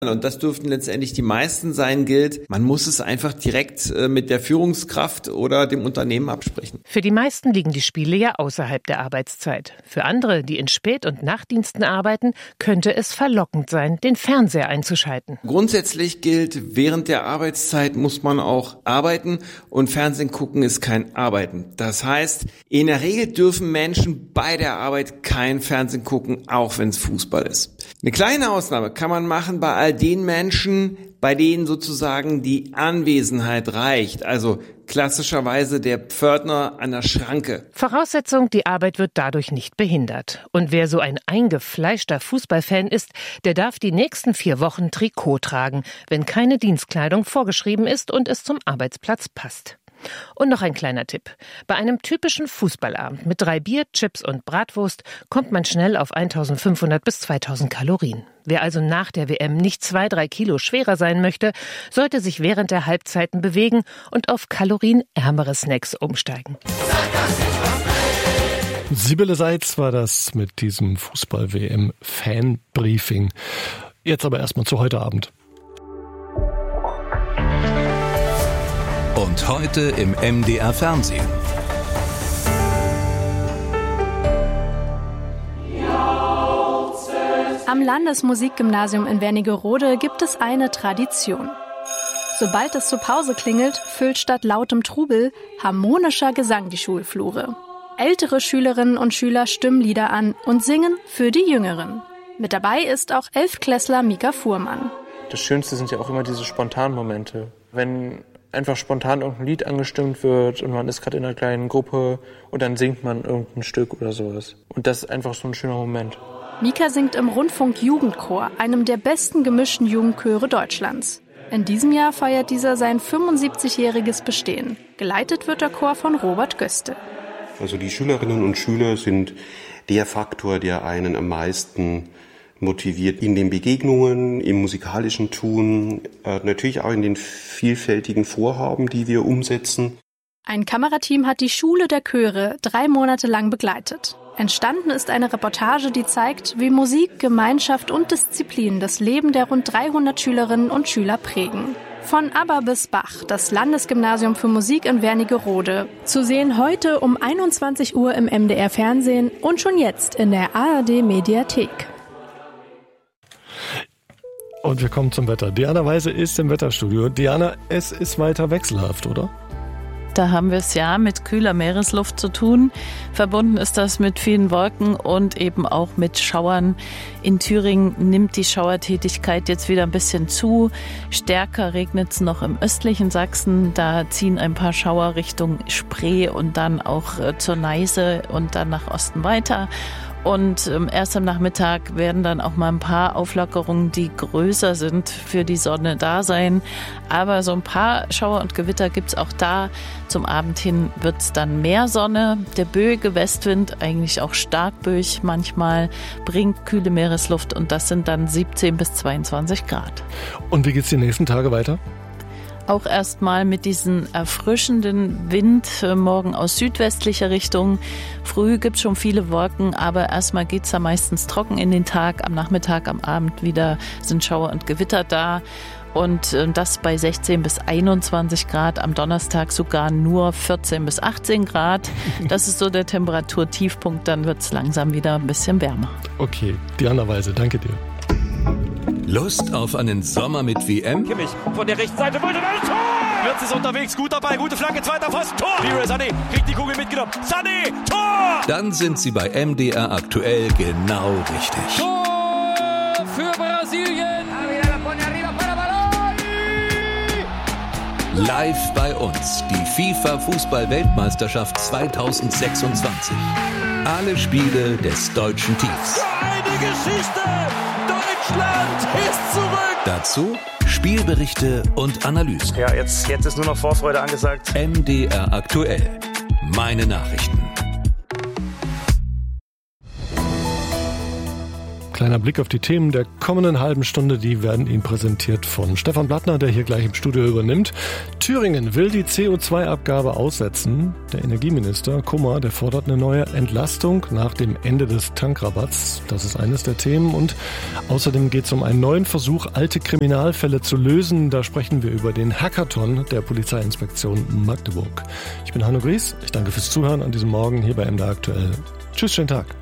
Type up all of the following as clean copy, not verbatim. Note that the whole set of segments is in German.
Und das dürften letztendlich die meisten sein, gilt, man muss es einfach direkt mit der Führungskraft oder dem Unternehmen absprechen. Für die meisten liegen die Spiele ja außerhalb der Arbeitszeit. Für andere, die in Spät- und Nachtdiensten arbeiten, könnte es verlockend sein, den Fernseher einzuschalten. Grundsätzlich gilt, während der Arbeitszeit muss man auch arbeiten und Fernsehen gucken ist kein Arbeiten. Das heißt, in der Regel dürfen Menschen bei der Arbeit kein Fernsehen gucken, auch wenn es Fußball ist. Eine kleine Ausnahme kann man machen bei all den Menschen, bei denen sozusagen die Anwesenheit reicht, also klassischerweise der Pförtner an der Schranke. Voraussetzung, die Arbeit wird dadurch nicht behindert. Und wer so ein eingefleischter Fußballfan ist, der darf die nächsten 4 Wochen Trikot tragen, wenn keine Dienstkleidung vorgeschrieben ist und es zum Arbeitsplatz passt. Und noch ein kleiner Tipp. Bei einem typischen Fußballabend mit 3 Bier, Chips und Bratwurst kommt man schnell auf 1500 bis 2000 Kalorien. Wer also nach der WM nicht 2-3 Kilo schwerer sein möchte, sollte sich während der Halbzeiten bewegen und auf kalorienärmere Snacks umsteigen. Sibylle Seitz war das mit diesem Fußball-WM-Fan-Briefing. Jetzt aber erstmal zu heute Abend. Und heute im MDR Fernsehen. Am Landesmusikgymnasium in Wernigerode gibt es eine Tradition. Sobald es zur Pause klingelt, füllt statt lautem Trubel harmonischer Gesang die Schulflure. Ältere Schülerinnen und Schüler stimmen Lieder an und singen für die Jüngeren. Mit dabei ist auch 11-Klässler Mika Fuhrmann. Das Schönste sind ja auch immer diese spontanen Momente. Wenn einfach spontan irgendein Lied angestimmt wird und man ist gerade in einer kleinen Gruppe und dann singt man irgendein Stück oder sowas. Und das ist einfach so ein schöner Moment. Mika singt im Rundfunk-Jugendchor, einem der besten gemischten Jugendchöre Deutschlands. In diesem Jahr feiert dieser sein 75-jähriges Bestehen. Geleitet wird der Chor von Robert Göste. Also die Schülerinnen und Schüler sind der Faktor, der einen am meisten motiviert in den Begegnungen, im musikalischen Tun, natürlich auch in den vielfältigen Vorhaben, die wir umsetzen. Ein Kamerateam hat die Schule der Chöre 3 Monate lang begleitet. Entstanden ist eine Reportage, die zeigt, wie Musik, Gemeinschaft und Disziplin das Leben der rund 300 Schülerinnen und Schüler prägen. Von ABBA bis Bach, das Landesgymnasium für Musik in Wernigerode. Zu sehen heute um 21 Uhr im MDR Fernsehen und schon jetzt in der ARD Mediathek. Und wir kommen zum Wetter. Diana Weise ist im Wetterstudio. Diana, es ist weiter wechselhaft, oder? Da haben wir es ja mit kühler Meeresluft zu tun. Verbunden ist das mit vielen Wolken und eben auch mit Schauern. In Thüringen nimmt die Schauertätigkeit jetzt wieder ein bisschen zu. Stärker regnet es noch im östlichen Sachsen. Da ziehen ein paar Schauer Richtung Spree und dann auch zur Neiße und dann nach Osten weiter. Und erst am Nachmittag werden dann auch mal ein paar Auflockerungen, die größer sind, für die Sonne da sein. Aber so ein paar Schauer und Gewitter gibt's auch da. Zum Abend hin wird's dann mehr Sonne. Der böige Westwind, eigentlich auch stark böig manchmal, bringt kühle Meeresluft und das sind dann 17 bis 22 Grad. Und wie geht's die nächsten Tage weiter? Auch erstmal mit diesem erfrischenden Wind, morgen aus südwestlicher Richtung. Früh gibt es schon viele Wolken, aber erstmal geht es ja meistens trocken in den Tag. Am Nachmittag, am Abend wieder sind Schauer und Gewitter da. Und das bei 16 bis 21 Grad, am Donnerstag sogar nur 14 bis 18 Grad. Das ist so der Temperaturtiefpunkt, dann wird es langsam wieder ein bisschen wärmer. Okay, Diana Weise, danke dir. Lust auf einen Sommer mit WM? Kimmich von der rechten Seite, wollte ein Tor! Wirtz ist unterwegs, gut dabei, gute Flanke, zweiter Pfosten, Tor! Leroy Sané kriegt die Kugel mitgenommen, Sané, Tor! Dann sind Sie bei MDR aktuell genau richtig. Tor für Brasilien! Live bei uns, die FIFA-Fußball-Weltmeisterschaft 2026. Alle Spiele des deutschen Teams. Eine Geschichte! Deutschland ist zurück! Dazu Spielberichte und Analysen. Ja, jetzt ist nur noch Vorfreude angesagt. MDR aktuell. Meine Nachrichten. kleiner Blick auf die Themen der kommenden halben Stunde. Die werden Ihnen präsentiert von Stefan Blattner, der hier gleich im Studio übernimmt. Thüringen will die CO2-Abgabe aussetzen. Der Energieminister Kummer, der fordert eine neue Entlastung nach dem Ende des Tankrabatts. Das ist eines der Themen. Und außerdem geht es um einen neuen Versuch, alte Kriminalfälle zu lösen. Da sprechen wir über den Hackathon der Polizeiinspektion Magdeburg. Ich bin Hanno Gries. Ich danke fürs Zuhören an diesem Morgen hier bei MDR aktuell. Tschüss, schönen Tag.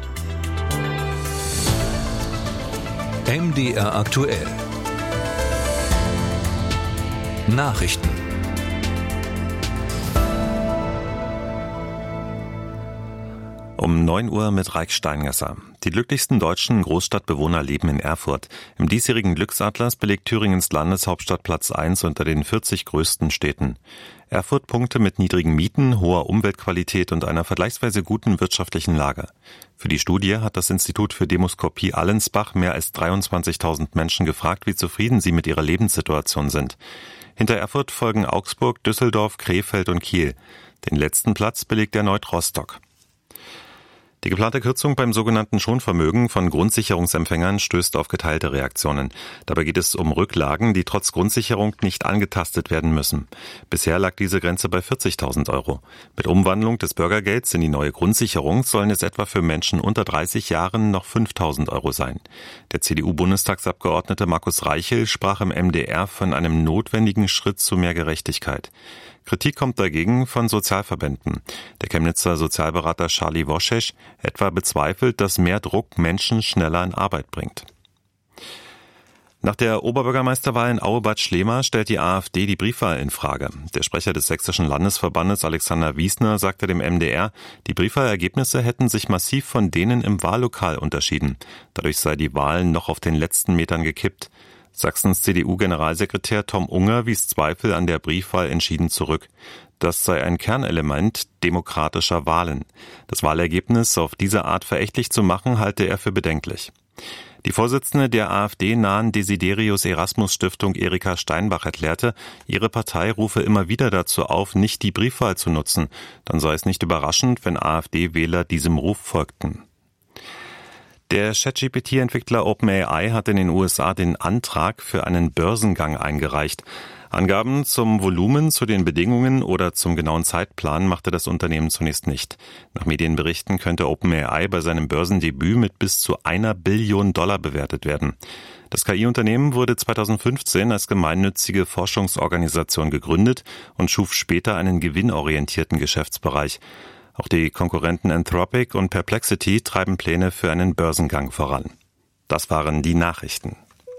MDR aktuell. Nachrichten. Um 9 Uhr mit Reik Steingasser. Die glücklichsten deutschen Großstadtbewohner leben in Erfurt. Im diesjährigen Glücksatlas belegt Thüringens Landeshauptstadt Platz 1 unter den 40 größten Städten. Erfurt punkte mit niedrigen Mieten, hoher Umweltqualität und einer vergleichsweise guten wirtschaftlichen Lage. Für die Studie hat das Institut für Demoskopie Allensbach mehr als 23.000 Menschen gefragt, wie zufrieden sie mit ihrer Lebenssituation sind. Hinter Erfurt folgen Augsburg, Düsseldorf, Krefeld und Kiel. Den letzten Platz belegt erneut Rostock. Die geplante Kürzung beim sogenannten Schonvermögen von Grundsicherungsempfängern stößt auf geteilte Reaktionen. Dabei geht es um Rücklagen, die trotz Grundsicherung nicht angetastet werden müssen. Bisher lag diese Grenze bei 40.000 €. Mit Umwandlung des Bürgergelds in die neue Grundsicherung sollen es etwa für Menschen unter 30 Jahren noch 5.000 € sein. Der CDU-Bundestagsabgeordnete Markus Reichel sprach im MDR von einem notwendigen Schritt zu mehr Gerechtigkeit. Kritik kommt dagegen von Sozialverbänden. Der Chemnitzer Sozialberater Charlie Woschesch etwa bezweifelt, dass mehr Druck Menschen schneller in Arbeit bringt. Nach der Oberbürgermeisterwahl in Aue-Bad Schlema stellt die AfD die Briefwahl in Frage. Der Sprecher des Sächsischen Landesverbandes Alexander Wiesner sagte dem MDR, die Briefwahlergebnisse hätten sich massiv von denen im Wahllokal unterschieden. Dadurch sei die Wahl noch auf den letzten Metern gekippt. Sachsens CDU-Generalsekretär Tom Unger wies Zweifel an der Briefwahl entschieden zurück. Das sei ein Kernelement demokratischer Wahlen. Das Wahlergebnis auf diese Art verächtlich zu machen, halte er für bedenklich. Die Vorsitzende der AfD-nahen Desiderius-Erasmus-Stiftung Erika Steinbach erklärte, ihre Partei rufe immer wieder dazu auf, nicht die Briefwahl zu nutzen. Dann sei es nicht überraschend, wenn AfD-Wähler diesem Ruf folgten. Der ChatGPT-Entwickler OpenAI hat in den USA den Antrag für einen Börsengang eingereicht. Angaben zum Volumen, zu den Bedingungen oder zum genauen Zeitplan machte das Unternehmen zunächst nicht. Nach Medienberichten könnte OpenAI bei seinem Börsendebüt mit bis zu $1 Billion bewertet werden. Das KI-Unternehmen wurde 2015 als gemeinnützige Forschungsorganisation gegründet und schuf später einen gewinnorientierten Geschäftsbereich. Auch die Konkurrenten Anthropic und Perplexity treiben Pläne für einen Börsengang voran. Das waren die Nachrichten.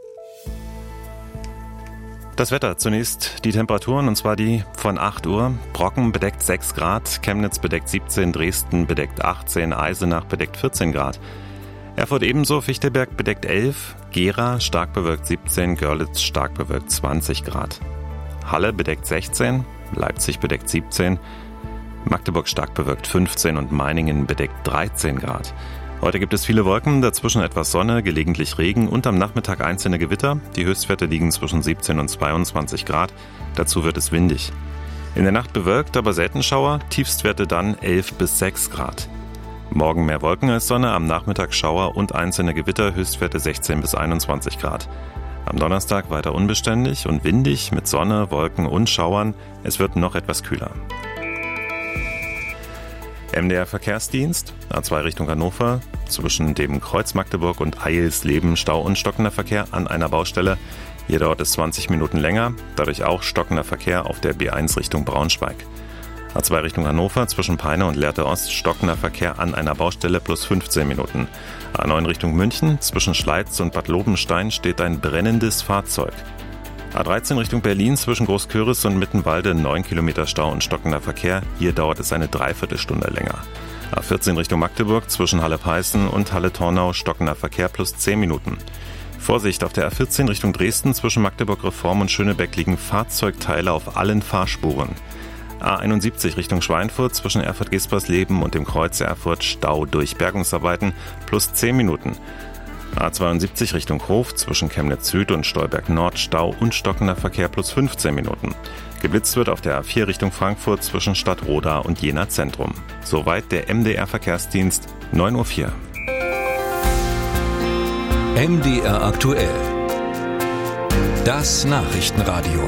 Das Wetter, zunächst die Temperaturen, und zwar die von 8 Uhr. Brocken bedeckt 6 Grad, Chemnitz bedeckt 17, Dresden bedeckt 18, Eisenach bedeckt 14 Grad. Erfurt ebenso, Fichtelberg bedeckt 11, Gera stark bewölkt 17, Görlitz stark bewölkt 20 Grad. Halle bedeckt 16, Leipzig bedeckt 17, Magdeburg stark bewölkt 15 und Meiningen bedeckt 13 Grad. Heute gibt es viele Wolken, dazwischen etwas Sonne, gelegentlich Regen und am Nachmittag einzelne Gewitter. Die Höchstwerte liegen zwischen 17 und 22 Grad. Dazu wird es windig. In der Nacht bewölkt, aber selten Schauer, Tiefstwerte dann 11 bis 6 Grad. Morgen mehr Wolken als Sonne, am Nachmittag Schauer und einzelne Gewitter, Höchstwerte 16 bis 21 Grad. Am Donnerstag weiter unbeständig und windig mit Sonne, Wolken und Schauern. Es wird noch etwas kühler. MDR Verkehrsdienst, A2 Richtung Hannover, zwischen dem Kreuz Magdeburg und Eilsleben Stau und stockender Verkehr an einer Baustelle. Hier dauert es 20 Minuten länger, dadurch auch stockender Verkehr auf der B1 Richtung Braunschweig. A2 Richtung Hannover, zwischen Peine und Lehrte Ost, stockender Verkehr an einer Baustelle plus 15 Minuten. A9 Richtung München, zwischen Schleiz und Bad Lobenstein steht ein brennendes Fahrzeug. A13 Richtung Berlin, zwischen Großköris und Mittenwalde 9 Kilometer Stau und stockender Verkehr. Hier dauert es eine Dreiviertelstunde länger. A14 Richtung Magdeburg, zwischen Halle-Peißen und Halle-Tornau stockender Verkehr plus 10 Minuten. Vorsicht, auf der A14 Richtung Dresden, zwischen Magdeburg-Reform und Schönebeck liegen Fahrzeugteile auf allen Fahrspuren. A71 Richtung Schweinfurt, zwischen Erfurt-Gespersleben und dem Kreuz Erfurt Stau durch Bergungsarbeiten plus 10 Minuten. A72 Richtung Hof, zwischen Chemnitz Süd und Stolberg Nord Stau und stockender Verkehr plus 15 Minuten. Geblitzt wird auf der A4 Richtung Frankfurt zwischen Stadtroda und Jena Zentrum. Soweit der MDR Verkehrsdienst, 9:04 Uhr. MDR aktuell. Das Nachrichtenradio.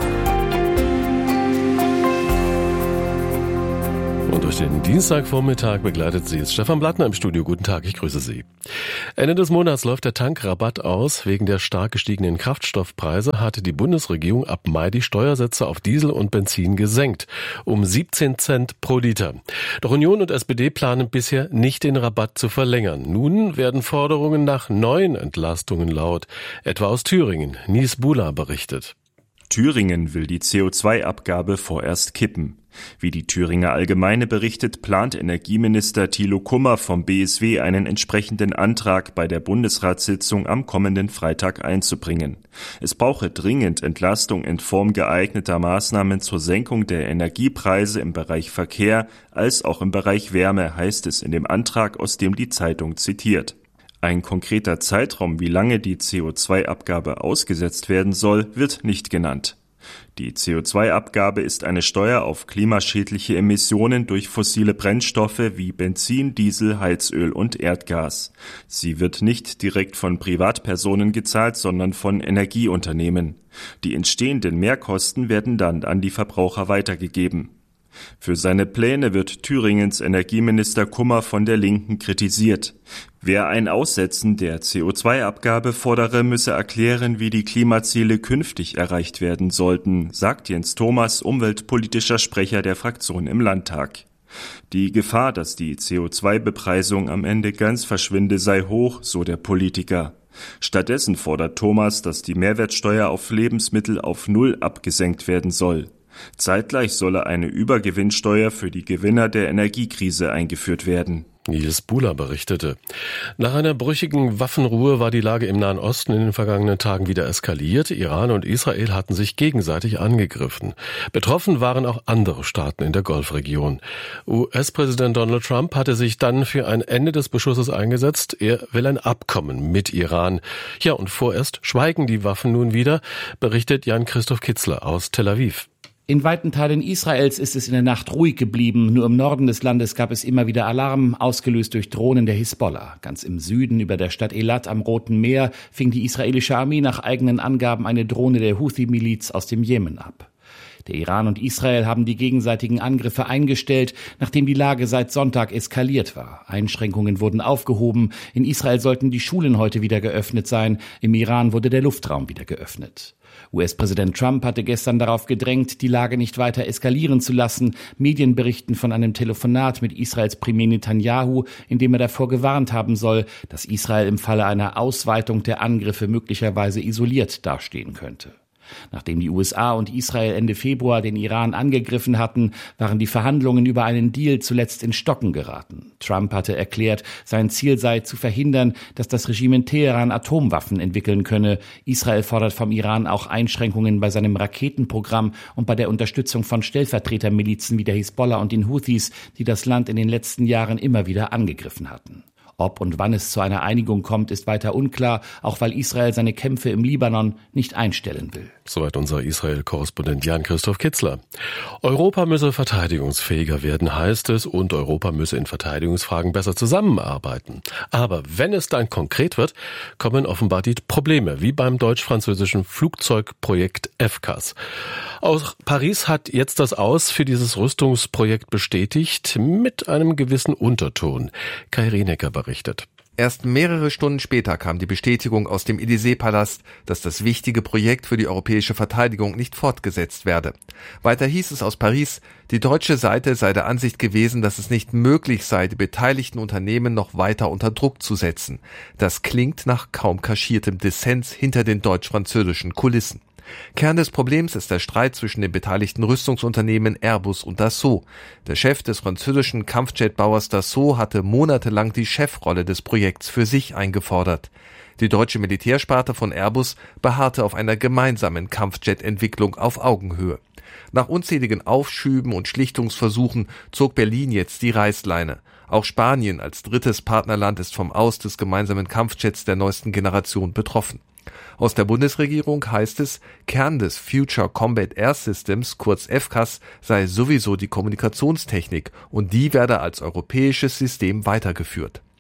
Und durch den Dienstagvormittag begleitet Sie jetzt Stefan Blattner im Studio. Guten Tag, ich grüße Sie. Ende des Monats läuft der Tankrabatt aus. Wegen der stark gestiegenen Kraftstoffpreise hatte die Bundesregierung ab Mai die Steuersätze auf Diesel und Benzin gesenkt. Um 17 Cent pro Liter. Doch Union und SPD planen bisher nicht, den Rabatt zu verlängern. Nun werden Forderungen nach neuen Entlastungen laut. Etwa aus Thüringen. Nies Bula berichtet. Thüringen will die CO2-Abgabe vorerst kippen. Wie die Thüringer Allgemeine berichtet, plant Energieminister Thilo Kummer vom BSW einen entsprechenden Antrag bei der Bundesratssitzung am kommenden Freitag einzubringen. Es brauche dringend Entlastung in Form geeigneter Maßnahmen zur Senkung der Energiepreise im Bereich Verkehr als auch im Bereich Wärme, heißt es in dem Antrag, aus dem die Zeitung zitiert. Ein konkreter Zeitraum, wie lange die CO2-Abgabe ausgesetzt werden soll, wird nicht genannt. Die CO2-Abgabe ist eine Steuer auf klimaschädliche Emissionen durch fossile Brennstoffe wie Benzin, Diesel, Heizöl und Erdgas. Sie wird nicht direkt von Privatpersonen gezahlt, sondern von Energieunternehmen. Die entstehenden Mehrkosten werden dann an die Verbraucher weitergegeben. Für seine Pläne wird Thüringens Energieminister Kummer von der Linken kritisiert. Wer ein Aussetzen der CO2-Abgabe fordere, müsse erklären, wie die Klimaziele künftig erreicht werden sollten, sagt Jens Thomas, umweltpolitischer Sprecher der Fraktion im Landtag. Die Gefahr, dass die CO2-Bepreisung am Ende ganz verschwinde, sei hoch, so der Politiker. Stattdessen fordert Thomas, dass die Mehrwertsteuer auf Lebensmittel auf 0 abgesenkt werden soll. Zeitgleich solle eine Übergewinnsteuer für die Gewinner der Energiekrise eingeführt werden. Nies Bula berichtete. Nach einer brüchigen Waffenruhe war die Lage im Nahen Osten in den vergangenen Tagen wieder eskaliert. Iran und Israel hatten sich gegenseitig angegriffen. Betroffen waren auch andere Staaten in der Golfregion. US-Präsident Donald Trump hatte sich dann für ein Ende des Beschusses eingesetzt. Er will ein Abkommen mit Iran. Ja, und vorerst schweigen die Waffen nun wieder, berichtet Jan-Christoph Kitzler aus Tel Aviv. In weiten Teilen Israels ist es in der Nacht ruhig geblieben. Nur im Norden des Landes gab es immer wieder Alarm, ausgelöst durch Drohnen der Hisbollah. Ganz im Süden über der Stadt Elat am Roten Meer fing die israelische Armee nach eigenen Angaben eine Drohne der Houthi-Miliz aus dem Jemen ab. Der Iran und Israel haben die gegenseitigen Angriffe eingestellt, nachdem die Lage seit Sonntag eskaliert war. Einschränkungen wurden aufgehoben. In Israel sollten die Schulen heute wieder geöffnet sein. Im Iran wurde der Luftraum wieder geöffnet. US-Präsident Trump hatte gestern darauf gedrängt, die Lage nicht weiter eskalieren zu lassen. Medien berichten von einem Telefonat mit Israels Premier Netanyahu, in dem er davor gewarnt haben soll, dass Israel im Falle einer Ausweitung der Angriffe möglicherweise isoliert dastehen könnte. Nachdem die USA und Israel Ende Februar den Iran angegriffen hatten, waren die Verhandlungen über einen Deal zuletzt in Stocken geraten. Trump hatte erklärt, sein Ziel sei zu verhindern, dass das Regime in Teheran Atomwaffen entwickeln könne. Israel fordert vom Iran auch Einschränkungen bei seinem Raketenprogramm und bei der Unterstützung von Stellvertretermilizen wie der Hisbollah und den Houthis, die das Land in den letzten Jahren immer wieder angegriffen hatten. Ob und wann es zu einer Einigung kommt, ist weiter unklar, auch weil Israel seine Kämpfe im Libanon nicht einstellen will. Soweit unser Israel-Korrespondent Jan-Christoph Kitzler. Europa müsse verteidigungsfähiger werden, heißt es, und Europa müsse in Verteidigungsfragen besser zusammenarbeiten. Aber wenn es dann konkret wird, kommen offenbar die Probleme, wie beim deutsch-französischen Flugzeugprojekt FCAS. Auch Paris hat jetzt das Aus für dieses Rüstungsprojekt bestätigt, mit einem gewissen Unterton. Kai Rienecker berichtet. Erst mehrere Stunden später kam die Bestätigung aus dem Élysée-Palast, dass das wichtige Projekt für die europäische Verteidigung nicht fortgesetzt werde. Weiter hieß es aus Paris, die deutsche Seite sei der Ansicht gewesen, dass es nicht möglich sei, die beteiligten Unternehmen noch weiter unter Druck zu setzen. Das klingt nach kaum kaschiertem Dissens hinter den deutsch-französischen Kulissen. Kern des Problems ist der Streit zwischen den beteiligten Rüstungsunternehmen Airbus und Dassault. Der Chef des französischen Kampfjetbauers Dassault hatte monatelang die Chefrolle des Projekts für sich eingefordert. Die deutsche Militärsparte von Airbus beharrte auf einer gemeinsamen Kampfjet-Entwicklung auf Augenhöhe. Nach unzähligen Aufschüben und Schlichtungsversuchen zog Berlin jetzt die Reißleine. Auch Spanien als drittes Partnerland ist vom Aus des gemeinsamen Kampfjets der neuesten Generation betroffen. Aus der Bundesregierung heißt es, Kern des Future Combat Air Systems, kurz FCAS, sei sowieso die Kommunikationstechnik und die werde als europäisches System weitergeführt.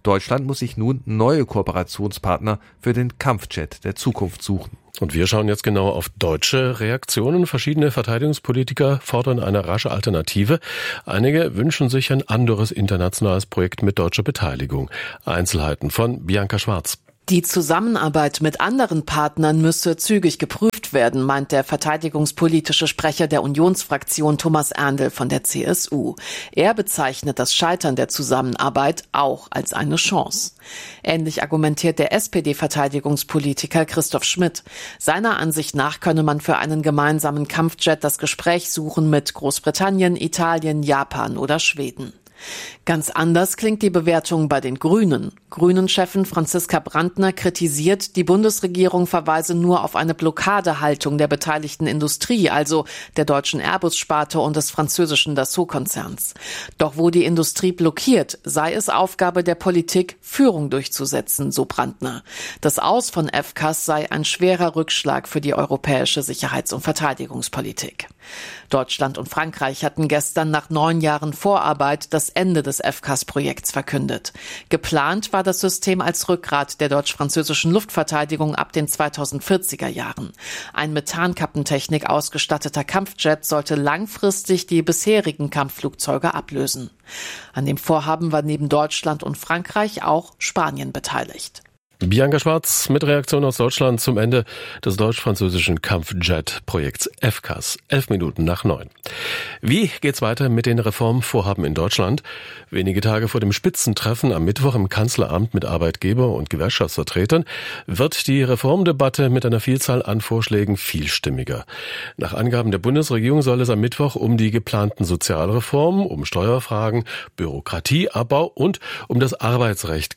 Deutschland muss sich nun neue Kooperationspartner für den Kampfjet der Zukunft suchen. Und wir schauen jetzt genau auf deutsche Reaktionen. Verschiedene Verteidigungspolitiker fordern eine rasche Alternative. Einige wünschen sich ein anderes internationales Projekt mit deutscher Beteiligung. Einzelheiten von Bianca Schwarz. Die Zusammenarbeit mit anderen Partnern müsse zügig geprüft werden, meint der verteidigungspolitische Sprecher der Unionsfraktion Thomas Erndl von der CSU. Er bezeichnet das Scheitern der Zusammenarbeit auch als eine Chance. Ähnlich argumentiert der SPD-Verteidigungspolitiker Christoph Schmidt. Seiner Ansicht nach könne man für einen gemeinsamen Kampfjet das Gespräch suchen mit Großbritannien, Italien, Japan oder Schweden. Ganz anders klingt die Bewertung bei den Grünen. Grünen-Chefin Franziska Brandner kritisiert, die Bundesregierung verweise nur auf eine Blockadehaltung der beteiligten Industrie, also der deutschen Airbus-Sparte und des französischen Dassault-Konzerns. Doch wo die Industrie blockiert, sei es Aufgabe der Politik, Führung durchzusetzen, so Brandner. Das Aus von FCAS sei ein schwerer Rückschlag für die europäische Sicherheits- und Verteidigungspolitik. Deutschland und Frankreich hatten gestern nach 9 Jahren Vorarbeit das Ende des FCAS-Projekts verkündet. Geplant war das System als Rückgrat der deutsch-französischen Luftverteidigung ab den 2040er Jahren. Ein Methankappentechnik ausgestatteter Kampfjet sollte langfristig die bisherigen Kampfflugzeuge ablösen. An dem Vorhaben war neben Deutschland und Frankreich auch Spanien beteiligt. Bianca Schwarz mit Reaktion aus Deutschland zum Ende des deutsch-französischen Kampfjet-Projekts FCAS. 11:11. Wie geht's weiter mit den Reformvorhaben in Deutschland? Wenige Tage vor dem Spitzentreffen am Mittwoch im Kanzleramt mit Arbeitgeber- und Gewerkschaftsvertretern wird die Reformdebatte mit einer Vielzahl an Vorschlägen vielstimmiger. Nach Angaben der Bundesregierung soll es am Mittwoch um die geplanten Sozialreformen, um Steuerfragen, Bürokratieabbau und um das Arbeitsrecht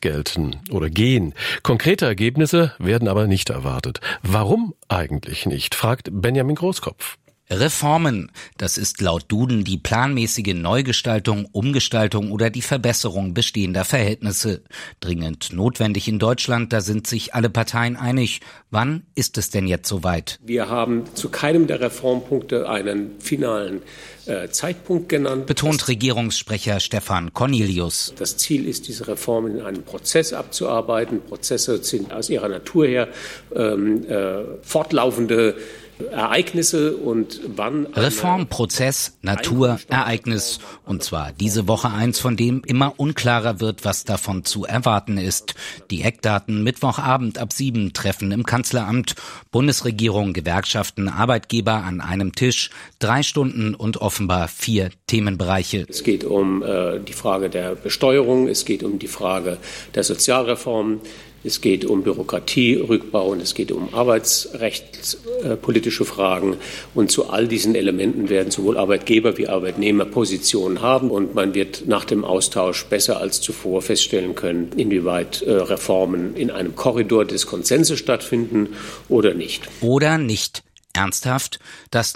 gehen. Konkrete Ergebnisse werden aber nicht erwartet. Warum eigentlich nicht, fragt Benjamin Großkopf. Reformen, das ist laut Duden die planmäßige Neugestaltung, Umgestaltung oder die Verbesserung bestehender Verhältnisse. Dringend notwendig in Deutschland, da sind sich alle Parteien einig. Wann ist es denn jetzt soweit? Wir haben zu keinem der Reformpunkte einen finalen Zeitpunkt genannt. Betont Regierungssprecher Stefan Cornelius. Das Ziel ist, diese Reformen in einem Prozess abzuarbeiten. Prozesse sind aus ihrer Natur her fortlaufende Ereignisse und wann... Reformprozess, Natur, Ereignis. Und zwar diese Woche eins, von dem immer unklarer wird, was davon zu erwarten ist. Die Eckdaten Mittwochabend ab 7 Treffen im Kanzleramt. Bundesregierung, Gewerkschaften, Arbeitgeber an einem Tisch. 3 Stunden und offenbar 4 Themenbereiche. Es geht um die Frage der Besteuerung, es geht um die Frage der Sozialreform. Es geht um Bürokratierückbau und es geht um arbeitsrechtspolitische Fragen. Und zu all diesen Elementen werden sowohl Arbeitgeber wie Arbeitnehmer Positionen haben. Und man wird nach dem Austausch besser als zuvor feststellen können, inwieweit Reformen in einem Korridor des Konsenses stattfinden oder nicht. Oder nicht. Ernsthaft? Das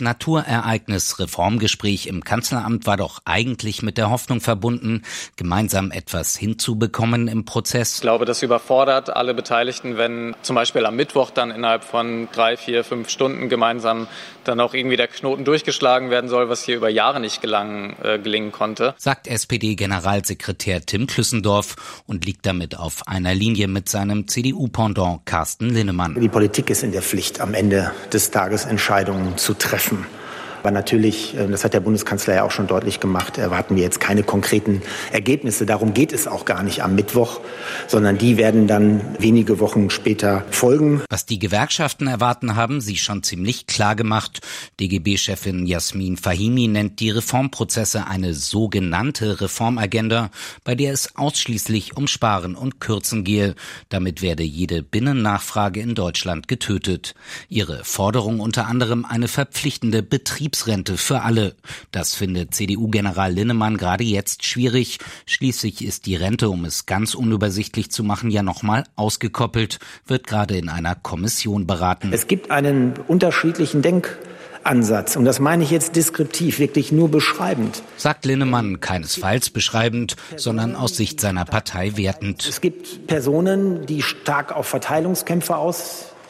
Naturereignis-Reformgespräch im Kanzleramt war doch eigentlich mit der Hoffnung verbunden, gemeinsam etwas hinzubekommen im Prozess. Ich glaube, das überfordert alle Beteiligten, wenn zum Beispiel am Mittwoch dann innerhalb von 3, 4, 5 Stunden gemeinsam dann auch irgendwie der Knoten durchgeschlagen werden soll, was hier über Jahre nicht gelingen konnte. Sagt SPD-Generalsekretär Tim Klüssendorf und liegt damit auf einer Linie mit seinem CDU-Pendant Carsten Linnemann. Die Politik ist in der Pflicht, am Ende des Tages Entscheidungen zu treffen. Aber natürlich, das hat der Bundeskanzler ja auch schon deutlich gemacht, erwarten wir jetzt keine konkreten Ergebnisse. Darum geht es auch gar nicht am Mittwoch, sondern die werden dann wenige Wochen später folgen. Was die Gewerkschaften erwarten, haben sie schon ziemlich klar gemacht. DGB-Chefin Jasmin Fahimi nennt die Reformprozesse eine sogenannte Reformagenda, bei der es ausschließlich um Sparen und Kürzen gehe. Damit werde jede Binnennachfrage in Deutschland getötet. Ihre Forderung unter anderem eine verpflichtende Betriebsrente für alle. Das findet CDU-General Linnemann gerade jetzt schwierig. Schließlich ist die Rente, um es ganz unübersichtlich zu machen, ja nochmal ausgekoppelt, wird gerade in einer Kommission beraten. Es gibt einen unterschiedlichen Denkansatz. Und das meine ich jetzt deskriptiv, wirklich nur beschreibend. Sagt Linnemann keinesfalls beschreibend, sondern aus Sicht seiner Partei wertend. Es gibt Personen, die stark auf Verteilungskämpfe aus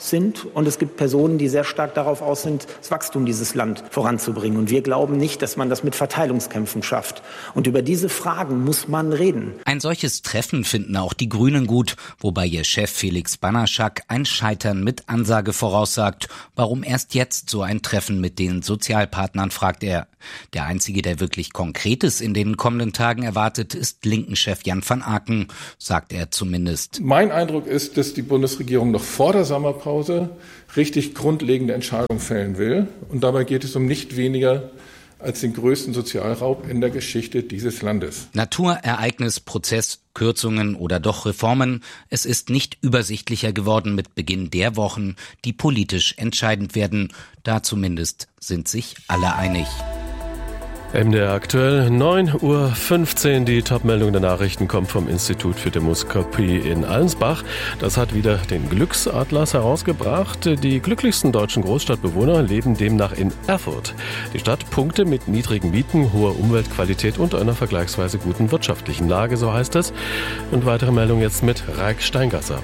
sind und es gibt Personen, die sehr stark darauf aus sind, das Wachstum dieses Land voranzubringen. Und wir glauben nicht, dass man das mit Verteilungskämpfen schafft. Und über diese Fragen muss man reden. Ein solches Treffen finden auch die Grünen gut, wobei ihr Chef Felix Banaschak ein Scheitern mit Ansage voraussagt. Warum erst jetzt so ein Treffen mit den Sozialpartnern, fragt er. Der Einzige, der wirklich Konkretes in den kommenden Tagen erwartet, ist Linken-Chef Jan van Aken, sagt er zumindest. Mein Eindruck ist, dass die Bundesregierung noch vor der Sommerpause richtig grundlegende Entscheidungen fällen will. Und dabei geht es um nicht weniger als den größten Sozialraub in der Geschichte dieses Landes. Naturereignis, Prozess, Kürzungen oder doch Reformen. Es ist nicht übersichtlicher geworden mit Beginn der Wochen, die politisch entscheidend werden. Da zumindest sind sich alle einig. MDR aktuell 9:15 Uhr. Die Top-Meldung der Nachrichten kommt vom Institut für Demoskopie in Allensbach. Das hat wieder den Glücksatlas herausgebracht. Die glücklichsten deutschen Großstadtbewohner leben demnach in Erfurt. Die Stadt punkte mit niedrigen Mieten, hoher Umweltqualität und einer vergleichsweise guten wirtschaftlichen Lage, so heißt es. Und weitere Meldung jetzt mit Raik Steingasser.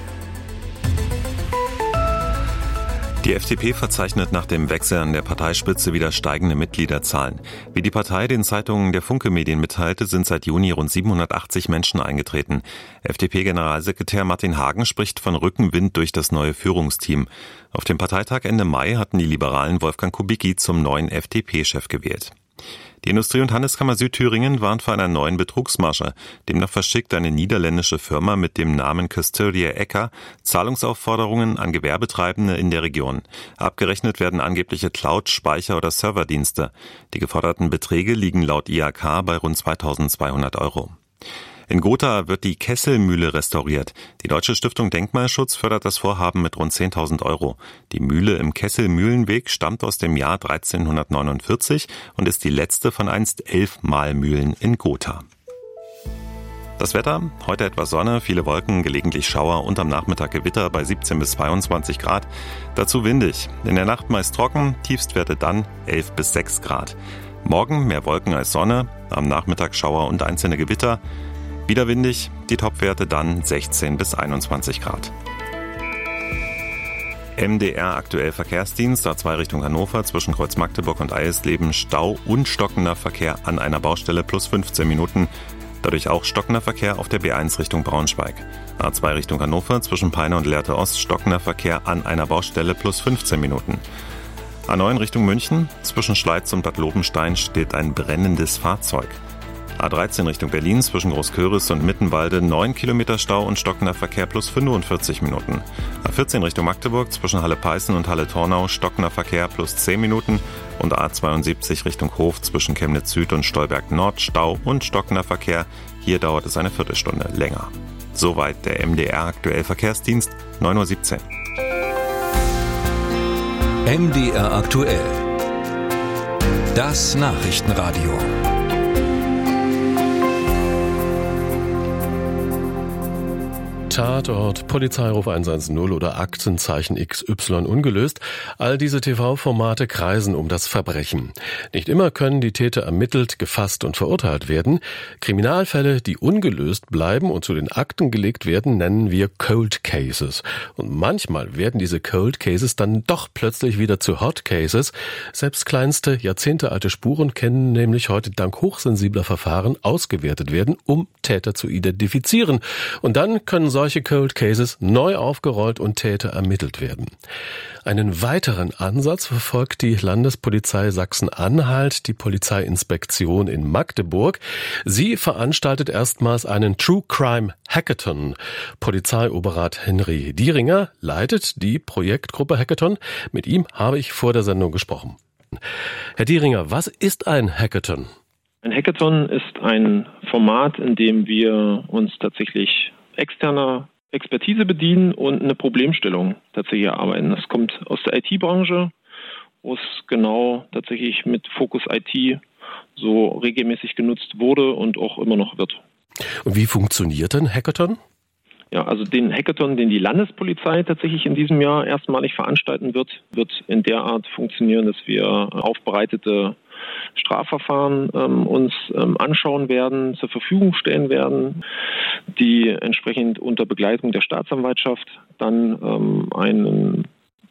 Die FDP verzeichnet nach dem Wechsel an der Parteispitze wieder steigende Mitgliederzahlen. Wie die Partei den Zeitungen der Funke Medien mitteilte, sind seit Juni rund 780 Menschen eingetreten. FDP-Generalsekretär Martin Hagen spricht von Rückenwind durch das neue Führungsteam. Auf dem Parteitag Ende Mai hatten die Liberalen Wolfgang Kubicki zum neuen FDP-Chef gewählt. Die Industrie- und Handelskammer Südthüringen warnt vor einer neuen Betrugsmasche. Demnach verschickt eine niederländische Firma mit dem Namen Custodia Ecker Zahlungsaufforderungen an Gewerbetreibende in der Region. Abgerechnet werden angebliche Cloud-, Speicher- oder Serverdienste. Die geforderten Beträge liegen laut IHK bei rund 2.200 €. In Gotha wird die Kesselmühle restauriert. Die Deutsche Stiftung Denkmalschutz fördert das Vorhaben mit rund 10.000 €. Die Mühle im Kesselmühlenweg stammt aus dem Jahr 1349 und ist die letzte von einst 11 Mahlmühlen in Gotha. Das Wetter, heute etwas Sonne, viele Wolken, gelegentlich Schauer und am Nachmittag Gewitter bei 17 bis 22 Grad. Dazu windig. In der Nacht meist trocken, Tiefstwerte dann 11 bis 6 Grad. Morgen mehr Wolken als Sonne, am Nachmittag Schauer und einzelne Gewitter. Wieder windig, die Topwerte dann 16 bis 21 Grad. MDR aktuell Verkehrsdienst, A2 Richtung Hannover, zwischen Kreuz Magdeburg und Eisleben, Stau und stockender Verkehr an einer Baustelle plus 15 Minuten. Dadurch auch stockender Verkehr auf der B1 Richtung Braunschweig. A2 Richtung Hannover, zwischen Peine und Lehrte Ost, stockender Verkehr an einer Baustelle plus 15 Minuten. A9 Richtung München, zwischen Schleiz und Bad Lobenstein steht ein brennendes Fahrzeug. A13 Richtung Berlin, zwischen Großköris und Mittenwalde 9 Kilometer Stau und stockender Verkehr plus 45 Minuten. A14 Richtung Magdeburg, zwischen Halle-Peißen und Halle-Tornau stockender Verkehr plus 10 Minuten. Und A72 Richtung Hof, zwischen Chemnitz Süd und Stolberg Nord Stau und stockender Verkehr. Hier dauert es eine Viertelstunde länger. Soweit der MDR aktuell Verkehrsdienst, 9:17 Uhr. MDR aktuell. Das Nachrichtenradio. Tatort, Polizeiruf 110 oder Aktenzeichen XY ungelöst. All diese TV-Formate kreisen um das Verbrechen. Nicht immer können die Täter ermittelt, gefasst und verurteilt werden. Kriminalfälle, die ungelöst bleiben und zu den Akten gelegt werden, nennen wir Cold Cases. Und manchmal werden diese Cold Cases dann doch plötzlich wieder zu Hot Cases. Selbst kleinste, jahrzehntealte Spuren können nämlich heute dank hochsensibler Verfahren ausgewertet werden, um Täter zu identifizieren. Und dann können solche Cold Cases neu aufgerollt und Täter ermittelt werden. Einen weiteren Ansatz verfolgt die Landespolizei Sachsen-Anhalt, die Polizeiinspektion in Magdeburg. Sie veranstaltet erstmals einen True Crime Hackathon. Polizeioberrat Henry Dieringer leitet die Projektgruppe Hackathon. Mit ihm habe ich vor der Sendung gesprochen. Herr Dieringer, was ist ein Hackathon? Ein Hackathon ist ein Format, in dem wir uns tatsächlich externer Expertise bedienen und eine Problemstellung tatsächlich erarbeiten. Das kommt aus der IT-Branche, wo es genau tatsächlich mit Fokus IT so regelmäßig genutzt wurde und auch immer noch wird. Und wie funktioniert ein Hackathon? Ja, also den Hackathon, den die Landespolizei tatsächlich in diesem Jahr erstmalig veranstalten wird in der Art funktionieren, dass wir aufbereitete Strafverfahren uns anschauen werden, zur Verfügung stellen werden, die entsprechend unter Begleitung der Staatsanwaltschaft dann einen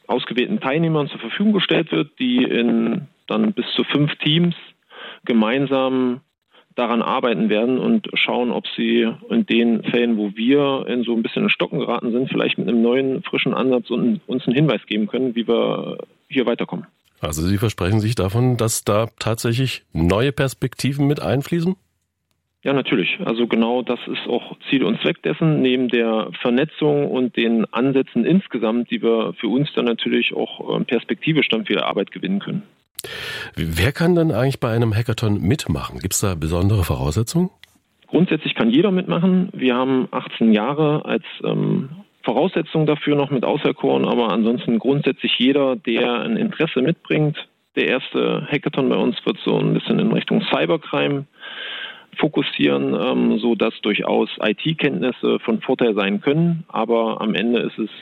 ausgewählten Teilnehmern zur Verfügung gestellt wird, die in dann bis zu 5 Teams gemeinsam daran arbeiten werden und schauen, ob sie in den Fällen, wo wir in so ein bisschen in Stocken geraten sind, vielleicht mit einem neuen, frischen Ansatz uns einen Hinweis geben können, wie wir hier weiterkommen. Also Sie versprechen sich davon, dass da tatsächlich neue Perspektiven mit einfließen? Ja, natürlich. Also genau das ist auch Ziel und Zweck dessen, neben der Vernetzung und den Ansätzen insgesamt, die wir für uns dann natürlich auch perspektivisch dann für die Arbeit gewinnen können. Wer kann denn eigentlich bei einem Hackathon mitmachen? Gibt es da besondere Voraussetzungen? Grundsätzlich kann jeder mitmachen. Wir haben 18 Jahre als Voraussetzung dafür noch mit auserkoren, aber ansonsten grundsätzlich jeder, der ein Interesse mitbringt. Der erste Hackathon bei uns wird so ein bisschen in Richtung Cybercrime fokussieren, so dass durchaus IT-Kenntnisse von Vorteil sein können, aber am Ende ist es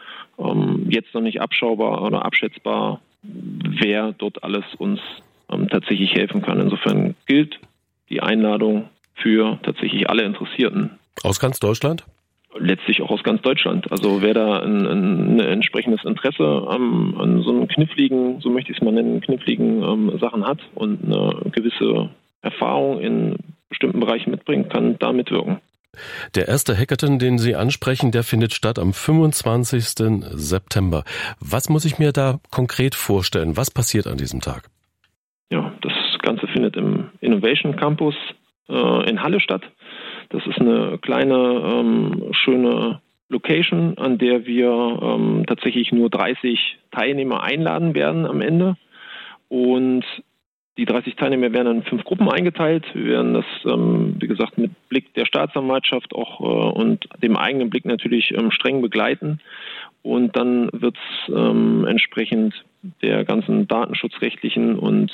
jetzt noch nicht abschaubar oder abschätzbar, wer dort alles uns tatsächlich helfen kann. Insofern gilt die Einladung für tatsächlich alle Interessierten. Aus ganz Deutschland? Letztlich auch aus ganz Deutschland. Also wer da ein entsprechendes Interesse an so einem kniffligen, so möchte ich es mal nennen, kniffligen Sachen hat und eine gewisse Erfahrung in bestimmten Bereichen mitbringt, kann da mitwirken. Der erste Hackathon, den Sie ansprechen, der findet statt am 25. September. Was muss ich mir da konkret vorstellen? Was passiert an diesem Tag? Ja, das Ganze findet im Innovation Campus in Halle statt. Das ist eine kleine, schöne Location, an der wir tatsächlich nur 30 Teilnehmer einladen werden am Ende. Und die 30 Teilnehmer werden in 5 Gruppen eingeteilt. Wir werden das, wie gesagt, mit Blick der Staatsanwaltschaft auch und dem eigenen Blick natürlich streng begleiten. Und dann wird es entsprechend der ganzen datenschutzrechtlichen und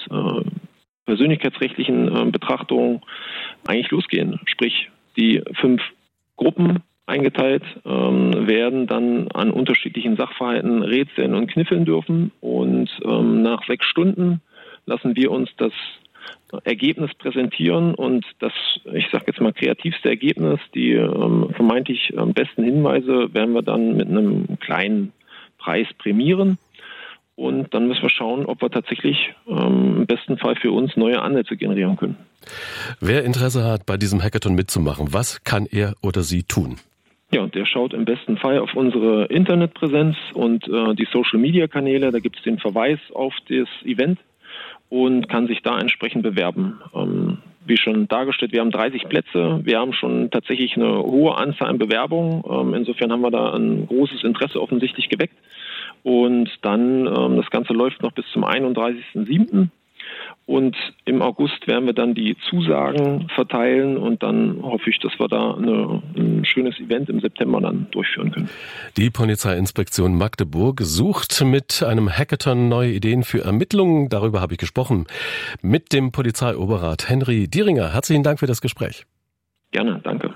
persönlichkeitsrechtlichen Betrachtungen eigentlich losgehen. Sprich, die 5 Gruppen eingeteilt werden dann an unterschiedlichen Sachverhalten rätseln und kniffeln dürfen. Und nach 6 Stunden lassen wir uns das Ergebnis präsentieren und das, ich sage jetzt mal, kreativste Ergebnis, die vermeintlich besten Hinweise werden wir dann mit einem kleinen Preis prämieren und dann müssen wir schauen, ob wir tatsächlich im besten Fall für uns neue Ansätze generieren können. Wer Interesse hat, bei diesem Hackathon mitzumachen, was kann er oder sie tun? Ja, der schaut im besten Fall auf unsere Internetpräsenz und die Social-Media-Kanäle, da gibt es den Verweis auf das Event und kann sich da entsprechend bewerben. Wie schon dargestellt, wir haben 30 Plätze. Wir haben schon tatsächlich eine hohe Anzahl an Bewerbungen. Insofern haben wir da ein großes Interesse offensichtlich geweckt. Und dann, das Ganze läuft noch bis zum 31.07. Und im August werden wir dann die Zusagen verteilen und dann hoffe ich, dass wir da ein schönes Event im September dann durchführen können. Die Polizeiinspektion Magdeburg sucht mit einem Hackathon neue Ideen für Ermittlungen. Darüber habe ich gesprochen mit dem Polizeioberrat Henry Dieringer. Herzlichen Dank für das Gespräch. Gerne, danke.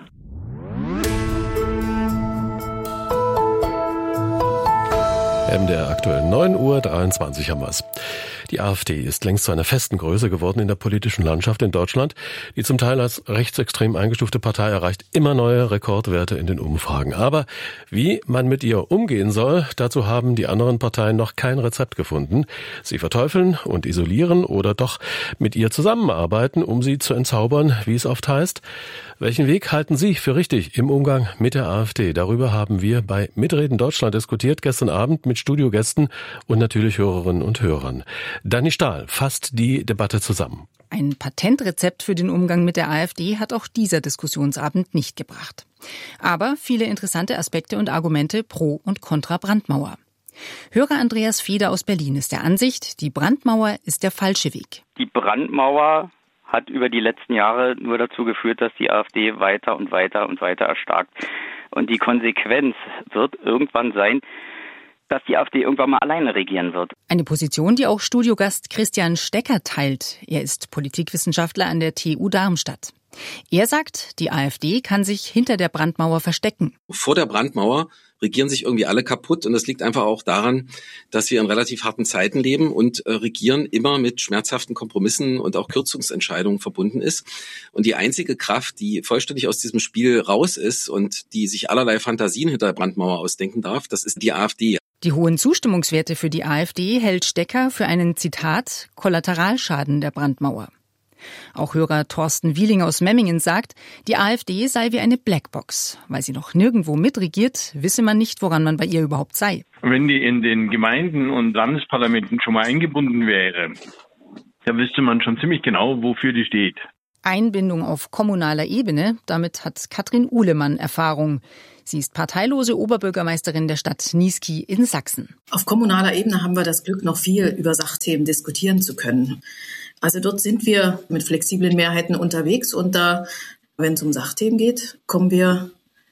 MDR aktuell 9:23 haben wir es. Die AfD ist längst zu einer festen Größe geworden in der politischen Landschaft in Deutschland. Die zum Teil als rechtsextrem eingestufte Partei erreicht immer neue Rekordwerte in den Umfragen. Aber wie man mit ihr umgehen soll, dazu haben die anderen Parteien noch kein Rezept gefunden. Sie verteufeln und isolieren oder doch mit ihr zusammenarbeiten, um sie zu entzaubern, wie es oft heißt. Welchen Weg halten Sie für richtig im Umgang mit der AfD? Darüber haben wir bei Mitreden Deutschland diskutiert, gestern Abend mit Studiogästen und natürlich Hörerinnen und Hörern. Dani Stahl fasst die Debatte zusammen. Ein Patentrezept für den Umgang mit der AfD hat auch dieser Diskussionsabend nicht gebracht. Aber viele interessante Aspekte und Argumente pro und contra Brandmauer. Hörer Andreas Feder aus Berlin ist der Ansicht, die Brandmauer ist der falsche Weg. Die Brandmauer hat über die letzten Jahre nur dazu geführt, dass die AfD weiter und weiter und weiter erstarkt. Und die Konsequenz wird irgendwann sein, dass die AfD irgendwann mal alleine regieren wird. Eine Position, die auch Studiogast Christian Stecker teilt. Er ist Politikwissenschaftler an der TU Darmstadt. Er sagt, die AfD kann sich hinter der Brandmauer verstecken. Vor der Brandmauer regieren sich irgendwie alle kaputt und das liegt einfach auch daran, dass wir in relativ harten Zeiten leben und Regieren immer mit schmerzhaften Kompromissen und auch Kürzungsentscheidungen verbunden ist. Und die einzige Kraft, die vollständig aus diesem Spiel raus ist und die sich allerlei Fantasien hinter der Brandmauer ausdenken darf, das ist die AfD. Die hohen Zustimmungswerte für die AfD hält Stecker für einen, Zitat, Kollateralschaden der Brandmauer. Auch Hörer Thorsten Wieling aus Memmingen sagt, die AfD sei wie eine Blackbox. Weil sie noch nirgendwo mitregiert, wisse man nicht, woran man bei ihr überhaupt sei. Wenn die in den Gemeinden und Landesparlamenten schon mal eingebunden wäre, dann wüsste man schon ziemlich genau, wofür die steht. Einbindung auf kommunaler Ebene, damit hat Katrin Uhlemann Erfahrung. Sie ist parteilose Oberbürgermeisterin der Stadt Niesky in Sachsen. Auf kommunaler Ebene haben wir das Glück, noch viel über Sachthemen diskutieren zu können. Also dort sind wir mit flexiblen Mehrheiten unterwegs und da, wenn es um Sachthemen geht, kommen wir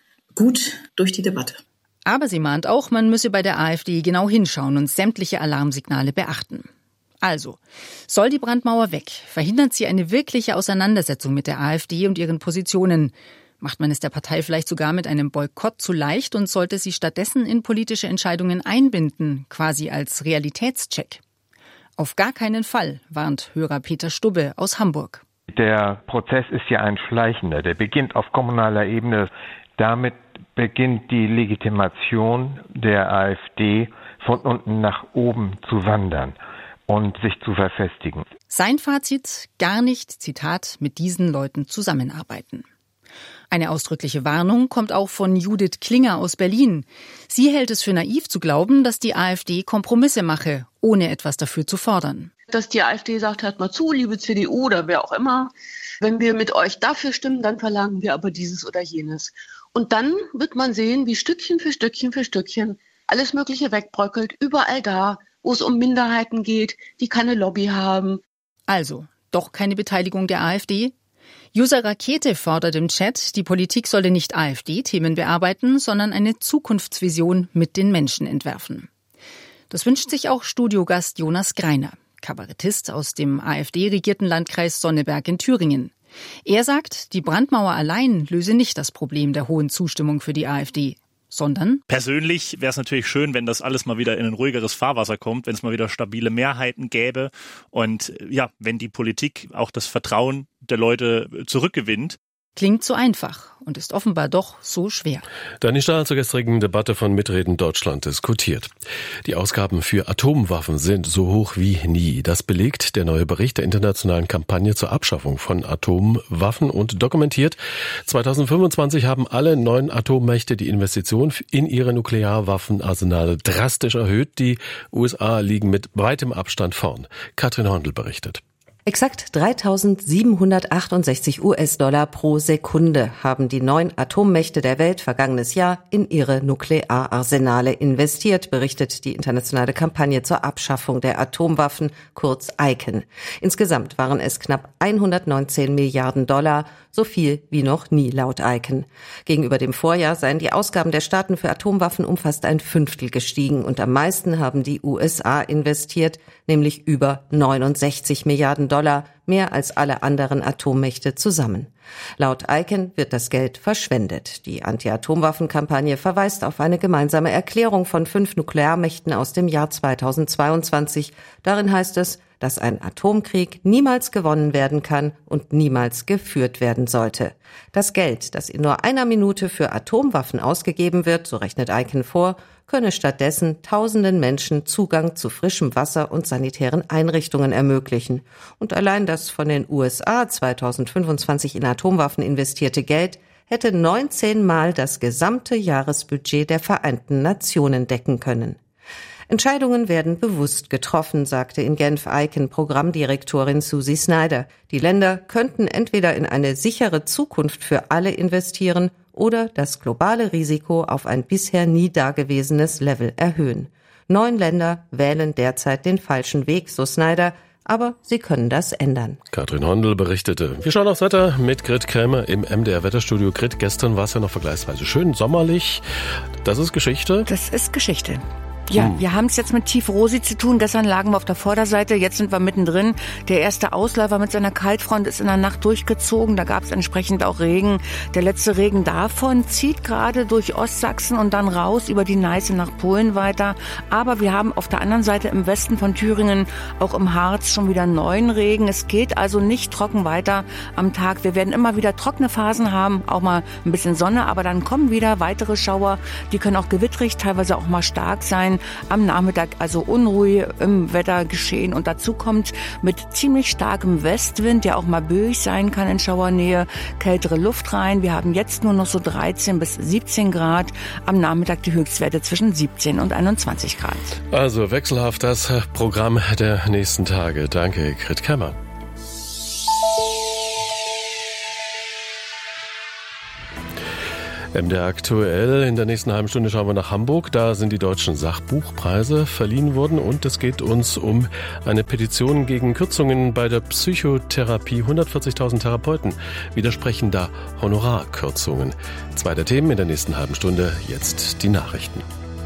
gut durch die Debatte. Aber sie mahnt auch, man müsse bei der AfD genau hinschauen und sämtliche Alarmsignale beachten. Also, soll die Brandmauer weg? Verhindert sie eine wirkliche Auseinandersetzung mit der AfD und ihren Positionen? Macht man es der Partei vielleicht sogar mit einem Boykott zu leicht und sollte sie stattdessen in politische Entscheidungen einbinden, quasi als Realitätscheck? Auf gar keinen Fall, warnt Hörer Peter Stubbe aus Hamburg. Der Prozess ist ja ein schleichender, der beginnt auf kommunaler Ebene. Damit beginnt die Legitimation der AfD von unten nach oben zu wandern und sich zu verfestigen. Sein Fazit: gar nicht, Zitat, mit diesen Leuten zusammenarbeiten. Eine ausdrückliche Warnung kommt auch von Judith Klinger aus Berlin. Sie hält es für naiv zu glauben, dass die AfD Kompromisse mache, ohne etwas dafür zu fordern. Dass die AfD sagt, hört mal zu, liebe CDU oder wer auch immer, wenn wir mit euch dafür stimmen, dann verlangen wir aber dieses oder jenes. Und dann wird man sehen, wie Stückchen für Stückchen für Stückchen alles Mögliche wegbröckelt, überall da, wo es um Minderheiten geht, die keine Lobby haben. Also, doch keine Beteiligung der AfD? User Rakete fordert im Chat, die Politik solle nicht AfD-Themen bearbeiten, sondern eine Zukunftsvision mit den Menschen entwerfen. Das wünscht sich auch Studiogast Jonas Greiner, Kabarettist aus dem AfD-regierten Landkreis Sonneberg in Thüringen. Er sagt, die Brandmauer allein löse nicht das Problem der hohen Zustimmung für die AfD, sondern persönlich wäre es natürlich schön, wenn das alles mal wieder in ein ruhigeres Fahrwasser kommt, wenn es mal wieder stabile Mehrheiten gäbe und ja, wenn die Politik auch das Vertrauen der Leute zurückgewinnt. Klingt so einfach und ist offenbar doch so schwer. Dani Stahl zur gestrigen Debatte von Mitreden Deutschland diskutiert. Die Ausgaben für Atomwaffen sind so hoch wie nie. Das belegt der neue Bericht der internationalen Kampagne zur Abschaffung von Atomwaffen und dokumentiert: 2025 haben alle 9 Atommächte die Investition in ihre Nuklearwaffenarsenale drastisch erhöht. Die USA liegen mit weitem Abstand vorn. Katrin Hondel berichtet. Exakt 3.768 US-Dollar pro Sekunde haben die 9 Atommächte der Welt vergangenes Jahr in ihre Nukleararsenale investiert, berichtet die internationale Kampagne zur Abschaffung der Atomwaffen, kurz ICAN. Insgesamt waren es knapp 119 Milliarden Dollar, so viel wie noch nie laut ICAN. Gegenüber dem Vorjahr seien die Ausgaben der Staaten für Atomwaffen um fast ein Fünftel gestiegen und am meisten haben die USA investiert, nämlich über 69 Milliarden Dollar, mehr als alle anderen Atommächte zusammen. Laut ICAN wird das Geld verschwendet. Die Anti-Atomwaffen-Kampagne verweist auf eine gemeinsame Erklärung von 5 Nuklearmächten aus dem Jahr 2022. Darin heißt es, dass ein Atomkrieg niemals gewonnen werden kann und niemals geführt werden sollte. Das Geld, das in nur einer Minute für Atomwaffen ausgegeben wird, so rechnet ICAN vor, könne stattdessen tausenden Menschen Zugang zu frischem Wasser und sanitären Einrichtungen ermöglichen. Und allein das von den USA 2025 in Atomwaffen investierte Geld hätte 19 Mal das gesamte Jahresbudget der Vereinten Nationen decken können. Entscheidungen werden bewusst getroffen, sagte in Genf ICAN-Programmdirektorin Susie Snyder. Die Länder könnten entweder in eine sichere Zukunft für alle investieren oder das globale Risiko auf ein bisher nie dagewesenes Level erhöhen. 9 Länder wählen derzeit den falschen Weg, so Snyder, aber sie können das ändern. Katrin Hondel berichtete. Wir schauen aufs Wetter mit Grit Krämer im MDR-Wetterstudio. Grit, gestern war es ja noch vergleichsweise schön sommerlich. Das ist Geschichte? Das ist Geschichte. Ja, wir haben es jetzt mit Tiefrosi zu tun. Gestern lagen wir auf der Vorderseite, jetzt sind wir mittendrin. Der erste Ausläufer mit seiner Kaltfront ist in der Nacht durchgezogen. Da gab es entsprechend auch Regen. Der letzte Regen davon zieht gerade durch Ostsachsen und dann raus über die Neiße nach Polen weiter. Aber wir haben auf der anderen Seite im Westen von Thüringen, auch im Harz, schon wieder neuen Regen. Es geht also nicht trocken weiter am Tag. Wir werden immer wieder trockene Phasen haben, auch mal ein bisschen Sonne. Aber dann kommen wieder weitere Schauer. Die können auch gewittrig, teilweise auch mal stark sein. 16, am Nachmittag also Unruhe im Wettergeschehen und dazu kommt mit ziemlich starkem Westwind, der auch mal böig sein kann in Schauernähe, kältere Luft rein. Wir haben jetzt nur noch so 13 bis 17 Grad, am Nachmittag die Höchstwerte zwischen 17 und 21 Grad. Also wechselhaft das Programm der nächsten Tage. Danke, Grit Kemmer. MDR aktuell. In der nächsten halben Stunde schauen wir nach Hamburg. Da sind die deutschen Sachbuchpreise verliehen worden und es geht uns um eine Petition gegen Kürzungen bei der Psychotherapie. 140.000 Therapeuten widersprechen da Honorarkürzungen. Zwei der Themen in der nächsten halben Stunde. Jetzt die Nachrichten.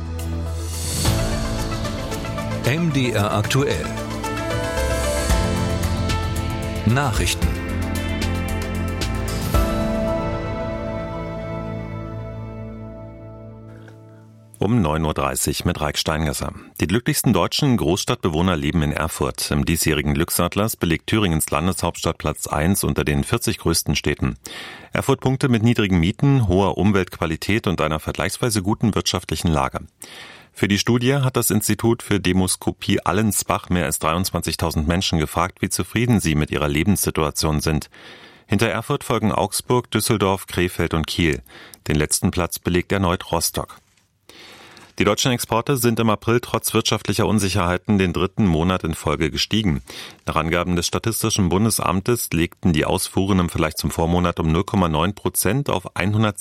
MDR aktuell. Nachrichten. Um 9.30 Uhr mit Raik Steingasser. Die glücklichsten deutschen Großstadtbewohner leben in Erfurt. Im diesjährigen Glücksatlas belegt Thüringens Landeshauptstadt Platz 1 unter den 40 größten Städten. Erfurt punkte mit niedrigen Mieten, hoher Umweltqualität und einer vergleichsweise guten wirtschaftlichen Lage. Für die Studie hat das Institut für Demoskopie Allensbach mehr als 23.000 Menschen gefragt, wie zufrieden sie mit ihrer Lebenssituation sind. Hinter Erfurt folgen Augsburg, Düsseldorf, Krefeld und Kiel. Den letzten Platz belegt erneut Rostock. Die deutschen Exporte sind im April trotz wirtschaftlicher Unsicherheiten den dritten Monat in Folge gestiegen. Nach Angaben des Statistischen Bundesamtes legten die Ausfuhren im Vergleich zum Vormonat um 0,9% auf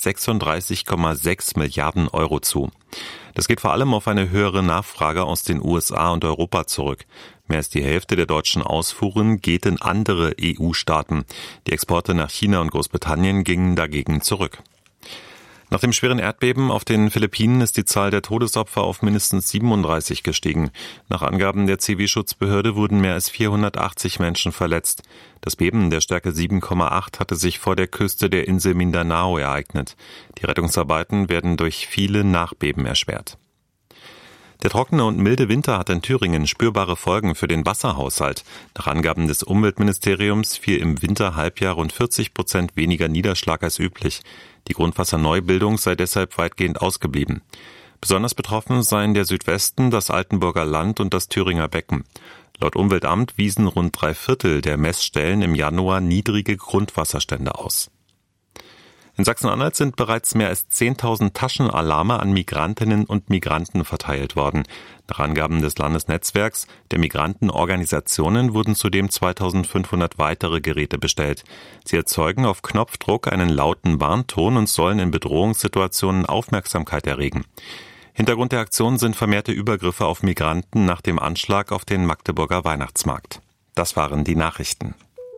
136,6 Milliarden Euro zu. Das geht vor allem auf eine höhere Nachfrage aus den USA und Europa zurück. Mehr als die Hälfte der deutschen Ausfuhren geht in andere EU-Staaten. Die Exporte nach China und Großbritannien gingen dagegen zurück. Nach dem schweren Erdbeben auf den Philippinen ist die Zahl der Todesopfer auf mindestens 37 gestiegen. Nach Angaben der CW-Schutzbehörde wurden mehr als 480 Menschen verletzt. Das Beben der Stärke 7,8 hatte sich vor der Küste der Insel Mindanao ereignet. Die Rettungsarbeiten werden durch viele Nachbeben erschwert. Der trockene und milde Winter hat in Thüringen spürbare Folgen für den Wasserhaushalt. Nach Angaben des Umweltministeriums fiel im Winterhalbjahr rund 40% weniger Niederschlag als üblich. Die Grundwasserneubildung sei deshalb weitgehend ausgeblieben. Besonders betroffen seien der Südwesten, das Altenburger Land und das Thüringer Becken. Laut Umweltamt wiesen rund 3/4 der Messstellen im Januar niedrige Grundwasserstände aus. In Sachsen-Anhalt sind bereits mehr als 10.000 Taschenalarme an Migrantinnen und Migranten verteilt worden. Nach Angaben des Landesnetzwerks der Migrantenorganisationen wurden zudem 2.500 weitere Geräte bestellt. Sie erzeugen auf Knopfdruck einen lauten Warnton und sollen in Bedrohungssituationen Aufmerksamkeit erregen. Hintergrund der Aktion sind vermehrte Übergriffe auf Migranten nach dem Anschlag auf den Magdeburger Weihnachtsmarkt. Das waren die Nachrichten.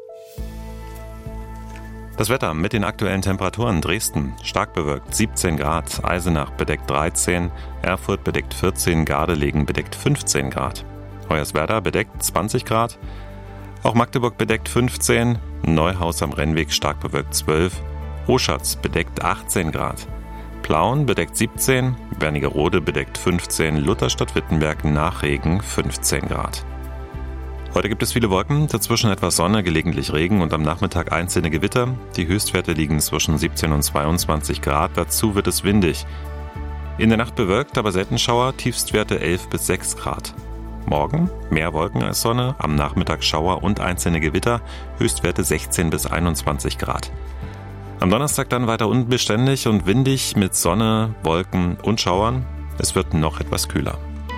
Das Wetter mit den aktuellen Temperaturen: Dresden stark bewölkt 17 Grad, Eisenach bedeckt 13, Erfurt bedeckt 14, Gardelegen bedeckt 15 Grad, Hoyerswerda bedeckt 20 Grad, auch Magdeburg bedeckt 15, Neuhaus am Rennweg stark bewölkt 12, Oschatz bedeckt 18 Grad, Plauen bedeckt 17, Wernigerode bedeckt 15, Lutherstadt-Wittenberg nach Regen 15 Grad. Heute gibt es viele Wolken, dazwischen etwas Sonne, gelegentlich Regen und am Nachmittag einzelne Gewitter. Die Höchstwerte liegen zwischen 17 und 22 Grad, dazu wird es windig. In der Nacht bewölkt, aber selten Schauer, Tiefstwerte 11 bis 6 Grad. Morgen mehr Wolken als Sonne, am Nachmittag Schauer und einzelne Gewitter, Höchstwerte 16 bis 21 Grad. Am Donnerstag dann weiter unbeständig und windig mit Sonne, Wolken und Schauern. Es wird noch etwas kühler.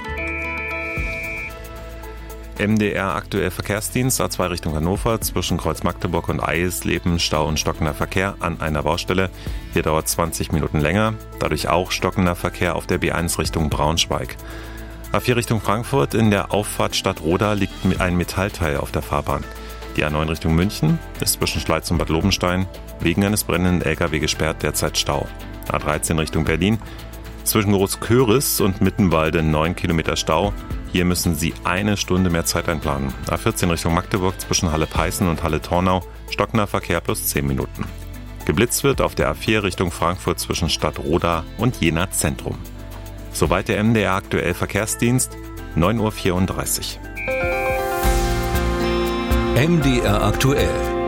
MDR aktuell Verkehrsdienst, A2 Richtung Hannover, zwischen Kreuz Magdeburg und Eisleben, Stau und stockender Verkehr an einer Baustelle. Hier dauert 20 Minuten länger, dadurch auch stockender Verkehr auf der B1 Richtung Braunschweig. A4 Richtung Frankfurt, in der Auffahrt Stadtroda liegt ein Metallteil auf der Fahrbahn. Die A9 Richtung München ist zwischen Schleiz und Bad Lobenstein wegen eines brennenden LKW gesperrt, derzeit Stau. A13 Richtung Berlin, zwischen Großköris und Mittenwalde 9 Kilometer Stau. Hier müssen Sie 1 Stunde mehr Zeit einplanen. A14 Richtung Magdeburg zwischen Halle-Peißen und Halle-Tornau, stockender Verkehr plus 10 Minuten. Geblitzt wird auf der A4 Richtung Frankfurt zwischen Stadtroda und Jena Zentrum. Soweit der MDR aktuell Verkehrsdienst, 9.34 Uhr. MDR aktuell.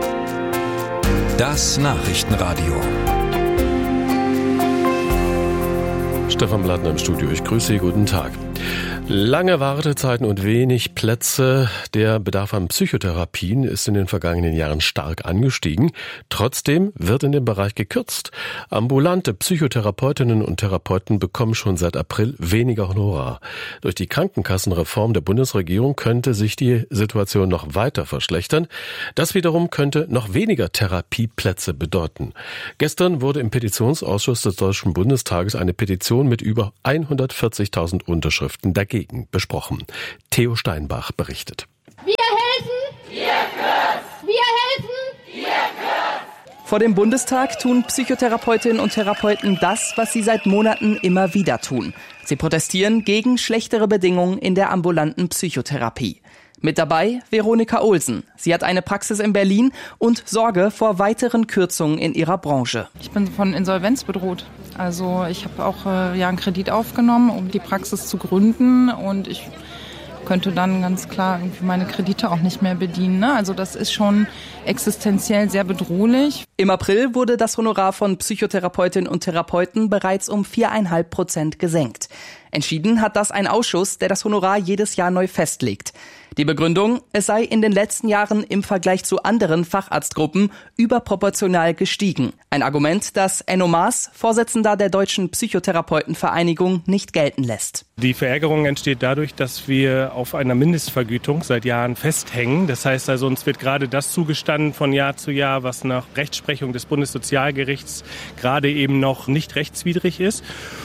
Das Nachrichtenradio. Stefan Blattner im Studio. Ich grüße Sie. Guten Tag. Lange Wartezeiten und wenig Plätze. Der Bedarf an Psychotherapien ist in den vergangenen Jahren stark angestiegen. Trotzdem wird in dem Bereich gekürzt. Ambulante Psychotherapeutinnen und Therapeuten bekommen schon seit April weniger Honorar. Durch die Krankenkassenreform der Bundesregierung könnte sich die Situation noch weiter verschlechtern. Das wiederum könnte noch weniger Therapieplätze bedeuten. Gestern wurde im Petitionsausschuss des Deutschen Bundestages eine Petition mit über 140.000 Unterschriften dagegen besprochen. Theo Steinbach berichtet. Wir helfen! Wir kürzen! Wir helfen! Wir kürzen! Vor dem Bundestag tun Psychotherapeutinnen und Therapeuten das, was sie seit Monaten immer wieder tun. Sie protestieren gegen schlechtere Bedingungen in der ambulanten Psychotherapie. Mit dabei Veronika Olsen. Sie hat eine Praxis in Berlin und Sorge vor weiteren Kürzungen in ihrer Branche. Ich bin von Insolvenz bedroht. Also ich habe auch einen Kredit aufgenommen, um die Praxis zu gründen, und ich könnte dann ganz klar irgendwie meine Kredite auch nicht mehr bedienen. Ne? Also das ist schon existenziell sehr bedrohlich. Im April wurde das Honorar von Psychotherapeutinnen und Therapeuten bereits um 4,5% gesenkt. Entschieden hat das ein Ausschuss, der das Honorar jedes Jahr neu festlegt. Die Begründung, es sei in den letzten Jahren im Vergleich zu anderen Facharztgruppen überproportional gestiegen. Ein Argument, das Enno Maas, Vorsitzender der Deutschen Psychotherapeutenvereinigung, nicht gelten lässt. Die Verärgerung entsteht dadurch, dass wir auf einer Mindestvergütung seit Jahren festhängen. Das heißt also, uns wird gerade das zugestanden von Jahr zu Jahr, was nach Rechtsprechung des Bundessozialgerichts gerade eben noch nicht rechtswidrig ist.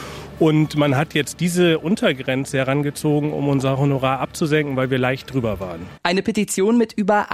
Und man hat jetzt diese Untergrenze herangezogen, um unser Honorar abzusenken, weil wir leicht drüber waren. Eine Petition mit über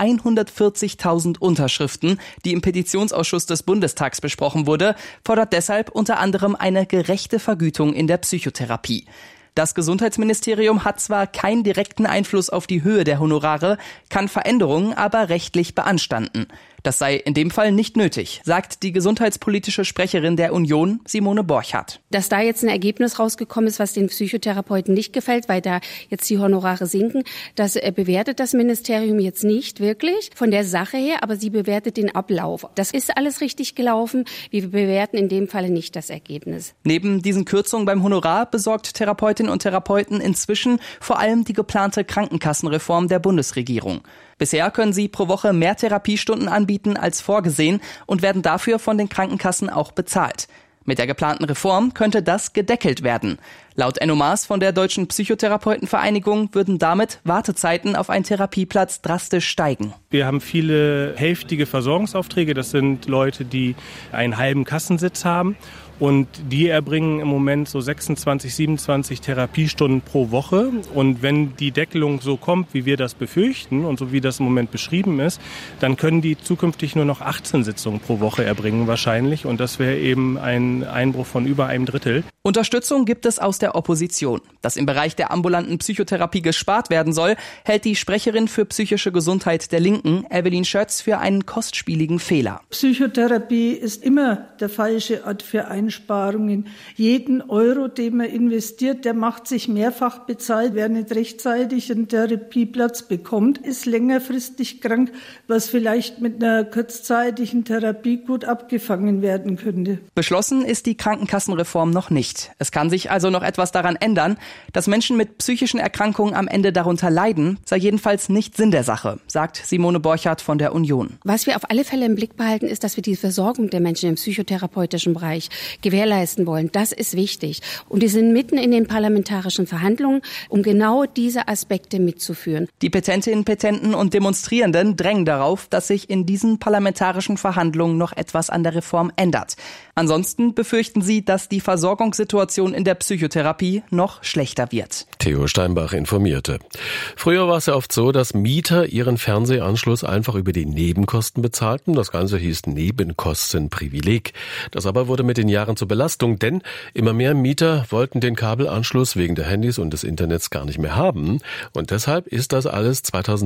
140.000 Unterschriften, die im Petitionsausschuss des Bundestags besprochen wurde, fordert deshalb unter anderem eine gerechte Vergütung in der Psychotherapie. Das Gesundheitsministerium hat zwar keinen direkten Einfluss auf die Höhe der Honorare, kann Veränderungen aber rechtlich beanstanden. Das sei in dem Fall nicht nötig, sagt die gesundheitspolitische Sprecherin der Union, Simone Borchardt. Dass da jetzt ein Ergebnis rausgekommen ist, was den Psychotherapeuten nicht gefällt, weil da jetzt die Honorare sinken, das bewertet das Ministerium jetzt nicht wirklich von der Sache her, aber sie bewertet den Ablauf. Das ist alles richtig gelaufen. Wir bewerten in dem Falle nicht das Ergebnis. Neben diesen Kürzungen beim Honorar besorgt Therapeutinnen und Therapeuten inzwischen vor allem die geplante Krankenkassenreform der Bundesregierung. Bisher können sie pro Woche mehr Therapiestunden anbieten als vorgesehen und werden dafür von den Krankenkassen auch bezahlt. Mit der geplanten Reform könnte das gedeckelt werden. Laut Enno Maas von der Deutschen Psychotherapeutenvereinigung würden damit Wartezeiten auf einen Therapieplatz drastisch steigen. Wir haben viele hälftige Versorgungsaufträge. Das sind Leute, die einen halben Kassensitz haben. Und die erbringen im Moment so 26, 27 Therapiestunden pro Woche. Und wenn die Deckelung so kommt, wie wir das befürchten und so wie das im Moment beschrieben ist, dann können die zukünftig nur noch 18 Sitzungen pro Woche erbringen wahrscheinlich. Und das wäre eben ein Einbruch von über einem Drittel. Unterstützung gibt es aus der Opposition. Dass im Bereich der ambulanten Psychotherapie gespart werden soll, hält die Sprecherin für psychische Gesundheit der Linken, Evelyn Schötz, für einen kostspieligen Fehler. Psychotherapie ist immer der falsche Ort für Einsparungen. Jeden Euro, den man investiert, der macht sich mehrfach bezahlt. Wer nicht rechtzeitig einen Therapieplatz bekommt, ist längerfristig krank, was vielleicht mit einer kurzzeitigen Therapie gut abgefangen werden könnte. Beschlossen ist die Krankenkassenreform noch nicht. Es kann sich also noch etwas daran ändern. Dass Menschen mit psychischen Erkrankungen am Ende darunter leiden, sei jedenfalls nicht Sinn der Sache, sagt Simone Borchardt von der Union. Was wir auf alle Fälle im Blick behalten, ist, dass wir die Versorgung der Menschen im psychotherapeutischen Bereich gewährleisten wollen. Das ist wichtig. Und wir sind mitten in den parlamentarischen Verhandlungen, um genau diese Aspekte mitzuführen. Die Petentinnen, Petenten und Demonstrierenden drängen darauf, dass sich in diesen parlamentarischen Verhandlungen noch etwas an der Reform ändert. Ansonsten befürchten sie, dass die Versorgungssituation in der Psychotherapie noch schlechter wird. Theo Steinbach informierte. Früher war es ja oft so, dass Mieter ihren Fernsehanschluss einfach über die Nebenkosten bezahlten. Das Ganze hieß Nebenkostenprivileg. Das aber wurde mit den Jahren zur Belastung, denn immer mehr Mieter wollten den Kabelanschluss wegen der Handys und des Internets gar nicht mehr haben. Und deshalb ist das alles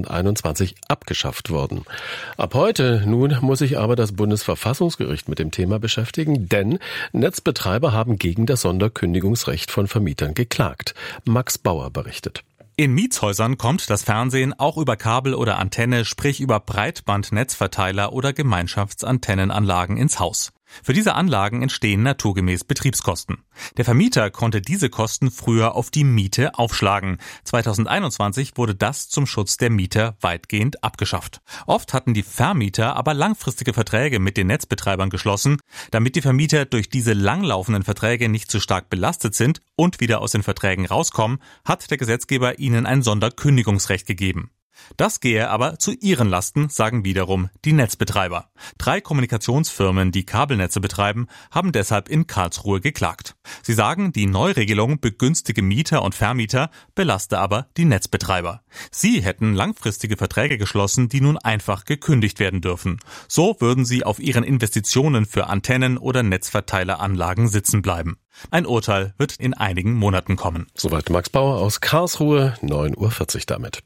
2021 abgeschafft worden. Ab heute nun muss sich aber das Bundesverfassungsgericht mit dem Thema beschäftigen, denn Netzbetreiber haben gegen das Sonderkündigungsrecht von Vermietern geklagt. Max Bauer berichtet. In Mietshäusern kommt das Fernsehen auch über Kabel oder Antenne, sprich über Breitbandnetzverteiler oder Gemeinschaftsantennenanlagen ins Haus. Für diese Anlagen entstehen naturgemäß Betriebskosten. Der Vermieter konnte diese Kosten früher auf die Miete aufschlagen. 2021 wurde das zum Schutz der Mieter weitgehend abgeschafft. Oft hatten die Vermieter aber langfristige Verträge mit den Netzbetreibern geschlossen. Damit die Vermieter durch diese langlaufenden Verträge nicht zu stark belastet sind und wieder aus den Verträgen rauskommen, hat der Gesetzgeber ihnen ein Sonderkündigungsrecht gegeben. Das gehe aber zu ihren Lasten, sagen wiederum die Netzbetreiber. 3 Kommunikationsfirmen, die Kabelnetze betreiben, haben deshalb in Karlsruhe geklagt. Sie sagen, die Neuregelung begünstige Mieter und Vermieter, belaste aber die Netzbetreiber. Sie hätten langfristige Verträge geschlossen, die nun einfach gekündigt werden dürfen. So würden sie auf ihren Investitionen für Antennen oder Netzverteileranlagen sitzen bleiben. Ein Urteil wird in einigen Monaten kommen. Soweit Max Bauer aus Karlsruhe, 9:40 Uhr damit.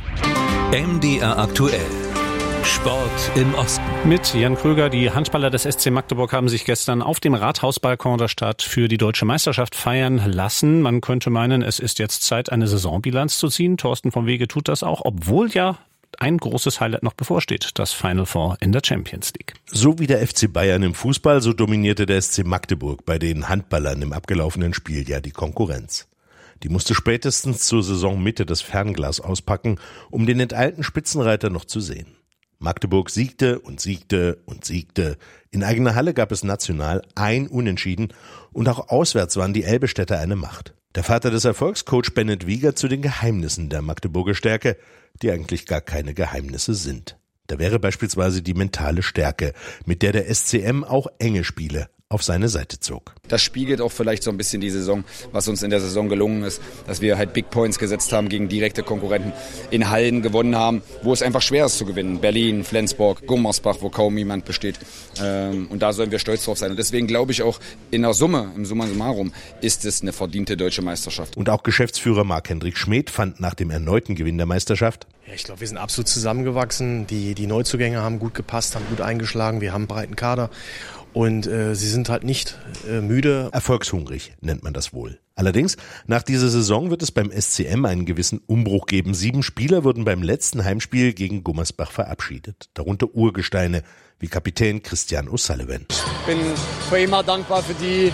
MDR aktuell. Sport im Osten. Mit Jan Kröger. Die Handballer des SC Magdeburg haben sich gestern auf dem Rathausbalkon der Stadt für die deutsche Meisterschaft feiern lassen. Man könnte meinen, es ist jetzt Zeit, eine Saisonbilanz zu ziehen. Thorsten vom Wege tut das auch, obwohl ja ein großes Highlight noch bevorsteht, das Final Four in der Champions League. So wie der FC Bayern im Fußball, so dominierte der SC Magdeburg bei den Handballern im abgelaufenen Spiel ja die Konkurrenz. Die musste spätestens zur Saisonmitte das Fernglas auspacken, um den enteilten Spitzenreiter noch zu sehen. Magdeburg siegte und siegte und siegte. In eigener Halle gab es national ein Unentschieden und auch auswärts waren die Elbestädter eine Macht. Der Vater des Erfolgs, Coach Bennett Wiegert, zu den Geheimnissen der Magdeburger Stärke, die eigentlich gar keine Geheimnisse sind. Da wäre beispielsweise die mentale Stärke, mit der der SCM auch enge Spiele auf seine Seite zog. Das spiegelt auch vielleicht so ein bisschen die Saison, was uns in der Saison gelungen ist, dass wir halt Big Points gesetzt haben gegen direkte Konkurrenten, in Hallen gewonnen haben, wo es einfach schwer ist zu gewinnen. Berlin, Flensburg, Gummersbach, wo kaum jemand besteht. Und da sollen wir stolz drauf sein. Und deswegen glaube ich auch in der Summe, im Summa summarum, ist es eine verdiente deutsche Meisterschaft. Und auch Geschäftsführer Marc-Hendrik Schmedt fand nach dem erneuten Gewinn der Meisterschaft: Ja, ich glaube, wir sind absolut zusammengewachsen. Die Neuzugänge haben gut gepasst, haben gut eingeschlagen. Wir haben einen breiten Kader. Und sie sind halt nicht müde. Erfolgshungrig nennt man das wohl. Allerdings, nach dieser Saison wird es beim SCM einen gewissen Umbruch geben. 7 Spieler wurden beim letzten Heimspiel gegen Gummersbach verabschiedet. Darunter Urgesteine wie Kapitän Christian O'Sullivan. Ich bin für immer dankbar für die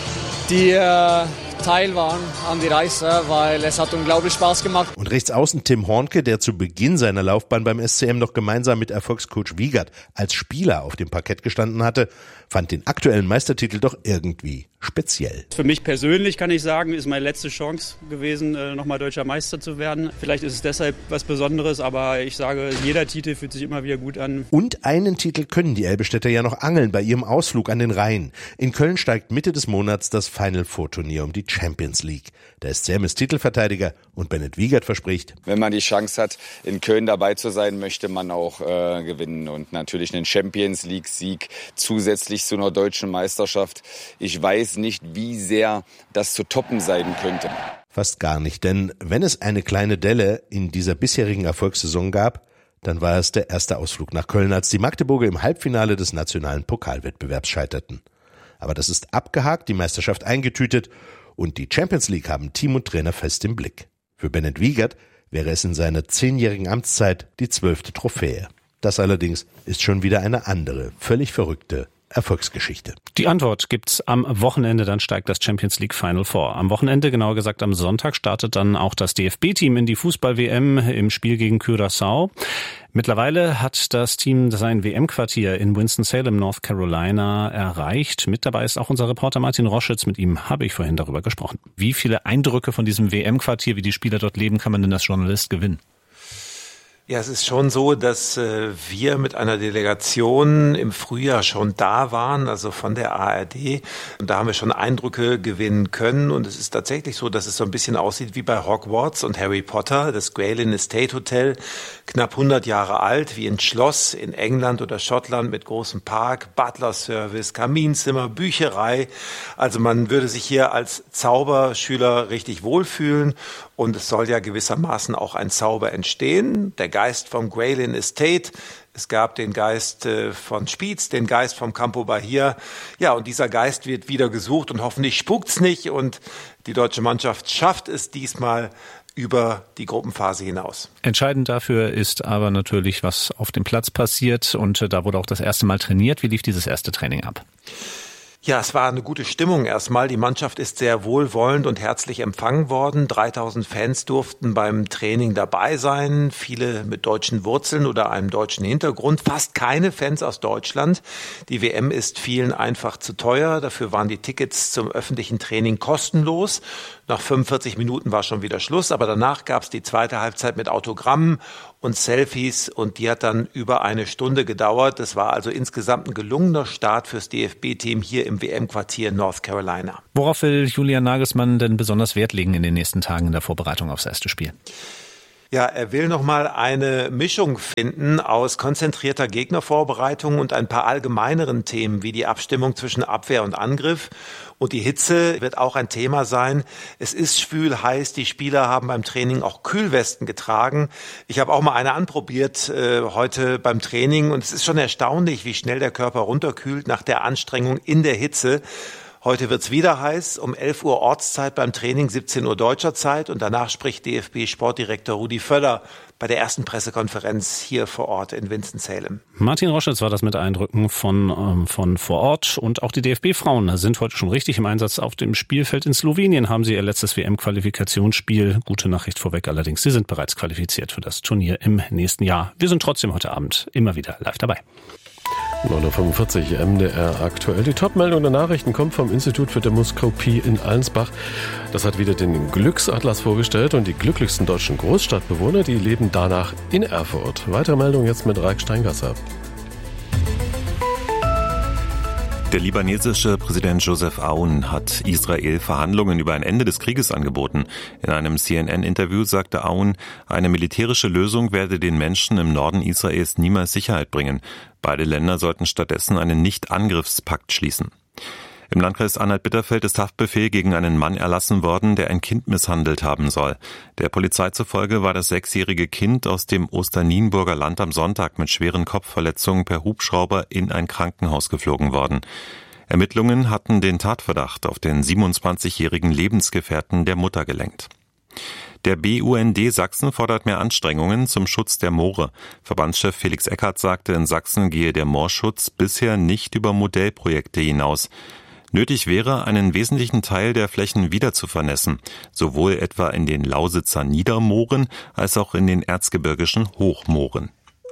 Teil waren an die Reise, weil es hat unglaublich Spaß gemacht. Und rechts außen Tim Hornke, der zu Beginn seiner Laufbahn beim SCM noch gemeinsam mit Erfolgscoach Wiegert als Spieler auf dem Parkett gestanden hatte, fand den aktuellen Meistertitel doch irgendwie speziell. Für mich persönlich kann ich sagen, ist meine letzte Chance gewesen, nochmal deutscher Meister zu werden. Vielleicht ist es deshalb was Besonderes, aber ich sage, jeder Titel fühlt sich immer wieder gut an. Und einen Titel können die Elbestädter ja noch angeln bei ihrem Ausflug an den Rhein. In Köln steigt Mitte des Monats das Final Four Turnier um die Champions League. Der SCM ist Titelverteidiger und Bennett Wiegert verspricht: Wenn man die Chance hat, in Köln dabei zu sein, möchte man auch gewinnen. Und natürlich einen Champions League Sieg zusätzlich zu einer deutschen Meisterschaft. Ich weiß nicht, wie sehr das zu toppen sein könnte. Fast gar nicht, denn wenn es eine kleine Delle in dieser bisherigen Erfolgssaison gab, dann war es der erste Ausflug nach Köln, als die Magdeburger im Halbfinale des nationalen Pokalwettbewerbs scheiterten. Aber das ist abgehakt, die Meisterschaft eingetütet und die Champions League haben Team und Trainer fest im Blick. Für Bennett Wiegert wäre es in seiner 10-jährigen Amtszeit die 12. Trophäe. Das allerdings ist schon wieder eine andere, völlig verrückte Erfolgsgeschichte. Die Antwort gibt's am Wochenende, dann steigt das Champions League Final Four. Am Wochenende, genauer gesagt am Sonntag, startet dann auch das DFB-Team in die Fußball-WM im Spiel gegen Curaçao. Mittlerweile hat das Team sein WM-Quartier in Winston-Salem, North Carolina, erreicht. Mit dabei ist auch unser Reporter Martin Roschitz. Mit ihm habe ich vorhin darüber gesprochen. Wie viele Eindrücke von diesem WM-Quartier, wie die Spieler dort leben, kann man denn als Journalist gewinnen? Ja, es ist schon so, dass wir mit einer Delegation im Frühjahr schon da waren, also von der ARD. Und da haben wir schon Eindrücke gewinnen können. Und es ist tatsächlich so, dass es so ein bisschen aussieht wie bei Hogwarts und Harry Potter. Das Gwaelin Estate Hotel, knapp 100 Jahre alt, wie ein Schloss in England oder Schottland mit großem Park, Butler-Service, Kaminzimmer, Bücherei. Also man würde sich hier als Zauberschüler richtig wohlfühlen. Und es soll ja gewissermaßen auch ein Zauber entstehen. Der Geist vom Gwaelin Estate. Es gab den Geist von Spiez, den Geist vom Campo Bahia. Ja, und dieser Geist wird wieder gesucht und hoffentlich spukt's nicht. Und die deutsche Mannschaft schafft es diesmal, über die Gruppenphase hinaus. Entscheidend dafür ist aber natürlich, was auf dem Platz passiert. Und da wurde auch das erste Mal trainiert. Wie lief dieses erste Training ab? Ja, es war eine gute Stimmung erstmal. Die Mannschaft ist sehr wohlwollend und herzlich empfangen worden. 3000 Fans durften beim Training dabei sein. Viele mit deutschen Wurzeln oder einem deutschen Hintergrund. Fast keine Fans aus Deutschland. Die WM ist vielen einfach zu teuer. Dafür waren die Tickets zum öffentlichen Training kostenlos. Nach 45 Minuten war schon wieder Schluss. Aber danach gab es die zweite Halbzeit mit Autogrammen und Selfies und die hat dann über eine Stunde gedauert. Das war also insgesamt ein gelungener Start fürs DFB-Team hier im WM-Quartier North Carolina. Worauf will Julian Nagelsmann denn besonders Wert legen in den nächsten Tagen in der Vorbereitung aufs erste Spiel? Ja, er will nochmal eine Mischung finden aus konzentrierter Gegnervorbereitung und ein paar allgemeineren Themen wie die Abstimmung zwischen Abwehr und Angriff. Und die Hitze wird auch ein Thema sein. Es ist schwül heiß. Die Spieler haben beim Training auch Kühlwesten getragen. Ich habe auch mal eine anprobiert heute beim Training. Und es ist schon erstaunlich, wie schnell der Körper runterkühlt nach der Anstrengung in der Hitze. Heute wird's wieder heiß, um 11 Uhr Ortszeit beim Training, 17 Uhr deutscher Zeit. Und danach spricht DFB-Sportdirektor Rudi Völler bei der ersten Pressekonferenz hier vor Ort in Winston-Salem. Martin Roschitz war das mit Eindrücken von vor Ort. Und auch die DFB-Frauen sind heute schon richtig im Einsatz auf dem Spielfeld. In Slowenien haben sie ihr letztes WM-Qualifikationsspiel. Gute Nachricht vorweg allerdings, sie sind bereits qualifiziert für das Turnier im nächsten Jahr. Wir sind trotzdem heute Abend immer wieder live dabei. 9:45 Uhr MDR aktuell. Die Top-Meldung der Nachrichten kommt vom Institut für Demoskopie in Allensbach. Das hat wieder den Glücksatlas vorgestellt und die glücklichsten deutschen Großstadtbewohner, die leben danach in Erfurt. Weitere Meldung jetzt mit Raik Steingasser. Der libanesische Präsident Joseph Aoun hat Israel Verhandlungen über ein Ende des Krieges angeboten. In einem CNN-Interview sagte Aoun, eine militärische Lösung werde den Menschen im Norden Israels niemals Sicherheit bringen. Beide Länder sollten stattdessen einen Nicht-Angriffspakt schließen. Im Landkreis Anhalt-Bitterfeld ist Haftbefehl gegen einen Mann erlassen worden, der ein Kind misshandelt haben soll. Der Polizei zufolge war das 6-jährige Kind aus dem Osternienburger Land am Sonntag mit schweren Kopfverletzungen per Hubschrauber in ein Krankenhaus geflogen worden. Ermittlungen hatten den Tatverdacht auf den 27-jährigen Lebensgefährten der Mutter gelenkt. Der BUND Sachsen fordert mehr Anstrengungen zum Schutz der Moore. Verbandschef Felix Eckert sagte, in Sachsen gehe der Moorschutz bisher nicht über Modellprojekte hinaus. Nötig wäre, einen wesentlichen Teil der Flächen wieder zu vernässen, sowohl etwa in den Lausitzer Niedermooren als auch in den erzgebirgischen Hochmooren.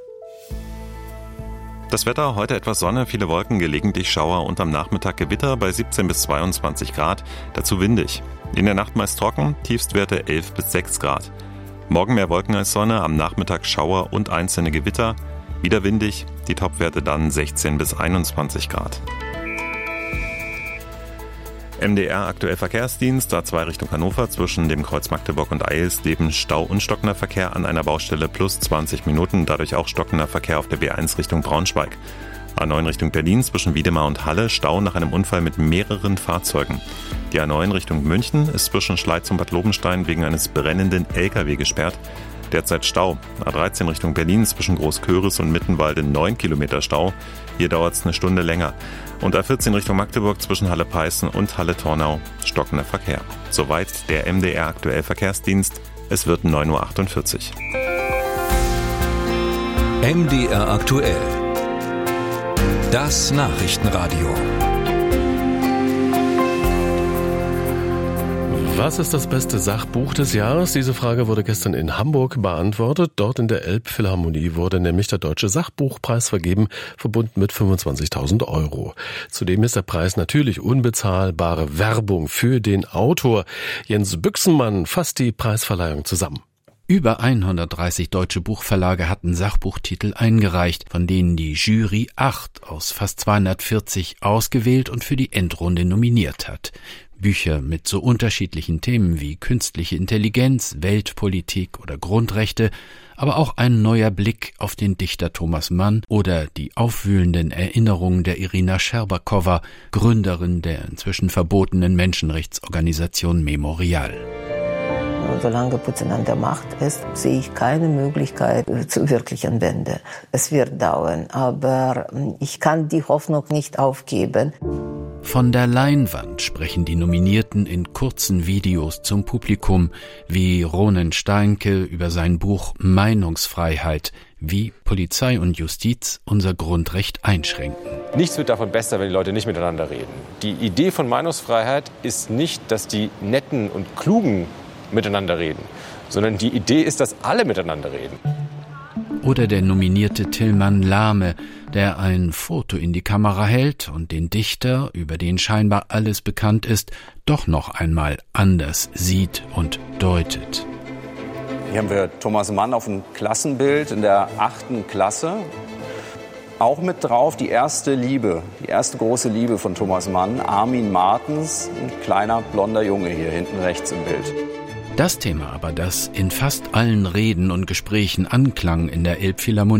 Das Wetter, heute etwas Sonne, viele Wolken, gelegentlich Schauer und am Nachmittag Gewitter bei 17 bis 22 Grad, dazu windig. In der Nacht meist trocken, Tiefstwerte 11 bis 6 Grad. Morgen mehr Wolken als Sonne, am Nachmittag Schauer und einzelne Gewitter, wieder windig, die Topwerte dann 16 bis 21 Grad. MDR aktuell Verkehrsdienst, A2 Richtung Hannover zwischen dem Kreuz Magdeburg und Eilsleben Stau und stockender Verkehr an einer Baustelle plus 20 Minuten, dadurch auch stockender Verkehr auf der B1 Richtung Braunschweig. A9 Richtung Berlin zwischen Wiedemar und Halle, Stau nach einem Unfall mit mehreren Fahrzeugen. Die A9 Richtung München ist zwischen Schleiz und Bad Lobenstein wegen eines brennenden LKW gesperrt. Derzeit Stau. A13 Richtung Berlin zwischen Großköris und Mittenwalde 9 Kilometer Stau. Hier dauert es eine Stunde länger. Und A14 Richtung Magdeburg zwischen Halle-Peißen und Halle-Tornau stockender Verkehr. Soweit der MDR aktuell Verkehrsdienst. Es wird 9:48 Uhr. MDR aktuell. Das Nachrichtenradio. Was ist das beste Sachbuch des Jahres? Diese Frage wurde gestern in Hamburg beantwortet. Dort in der Elbphilharmonie wurde nämlich der Deutsche Sachbuchpreis vergeben, verbunden mit 25.000 €. Zudem ist der Preis natürlich unbezahlbare Werbung für den Autor. Jens Büchsenmann fasst die Preisverleihung zusammen. Über 130 deutsche Buchverlage hatten Sachbuchtitel eingereicht, von denen die Jury 8 aus fast 240 ausgewählt und für die Endrunde nominiert hat. Bücher mit so unterschiedlichen Themen wie künstliche Intelligenz, Weltpolitik oder Grundrechte, aber auch ein neuer Blick auf den Dichter Thomas Mann oder die aufwühlenden Erinnerungen der Irina Scherbakowa, Gründerin der inzwischen verbotenen Menschenrechtsorganisation Memorial. Solange Putin an der Macht ist, sehe ich keine Möglichkeit zur wirklichen Wende. Es wird dauern, aber ich kann die Hoffnung nicht aufgeben. Von der Leinwand sprechen die Nominierten in kurzen Videos zum Publikum, wie Ronen Steinke über sein Buch Meinungsfreiheit, wie Polizei und Justiz unser Grundrecht einschränken. Nichts wird davon besser, wenn die Leute nicht miteinander reden. Die Idee von Meinungsfreiheit ist nicht, dass die Netten und Klugen miteinander reden, sondern die Idee ist, dass alle miteinander reden. Oder der nominierte Tilman Lahme, der ein Foto in die Kamera hält und den Dichter, über den scheinbar alles bekannt ist, doch noch einmal anders sieht und deutet. Hier haben wir Thomas Mann auf dem Klassenbild in der 8. Klasse. Auch mit drauf die erste Liebe, die erste große Liebe von Thomas Mann, Armin Martens, ein kleiner blonder Junge hier hinten rechts im Bild. Das Thema aber, das in fast allen Reden und Gesprächen anklang in der Elbphilharmonie,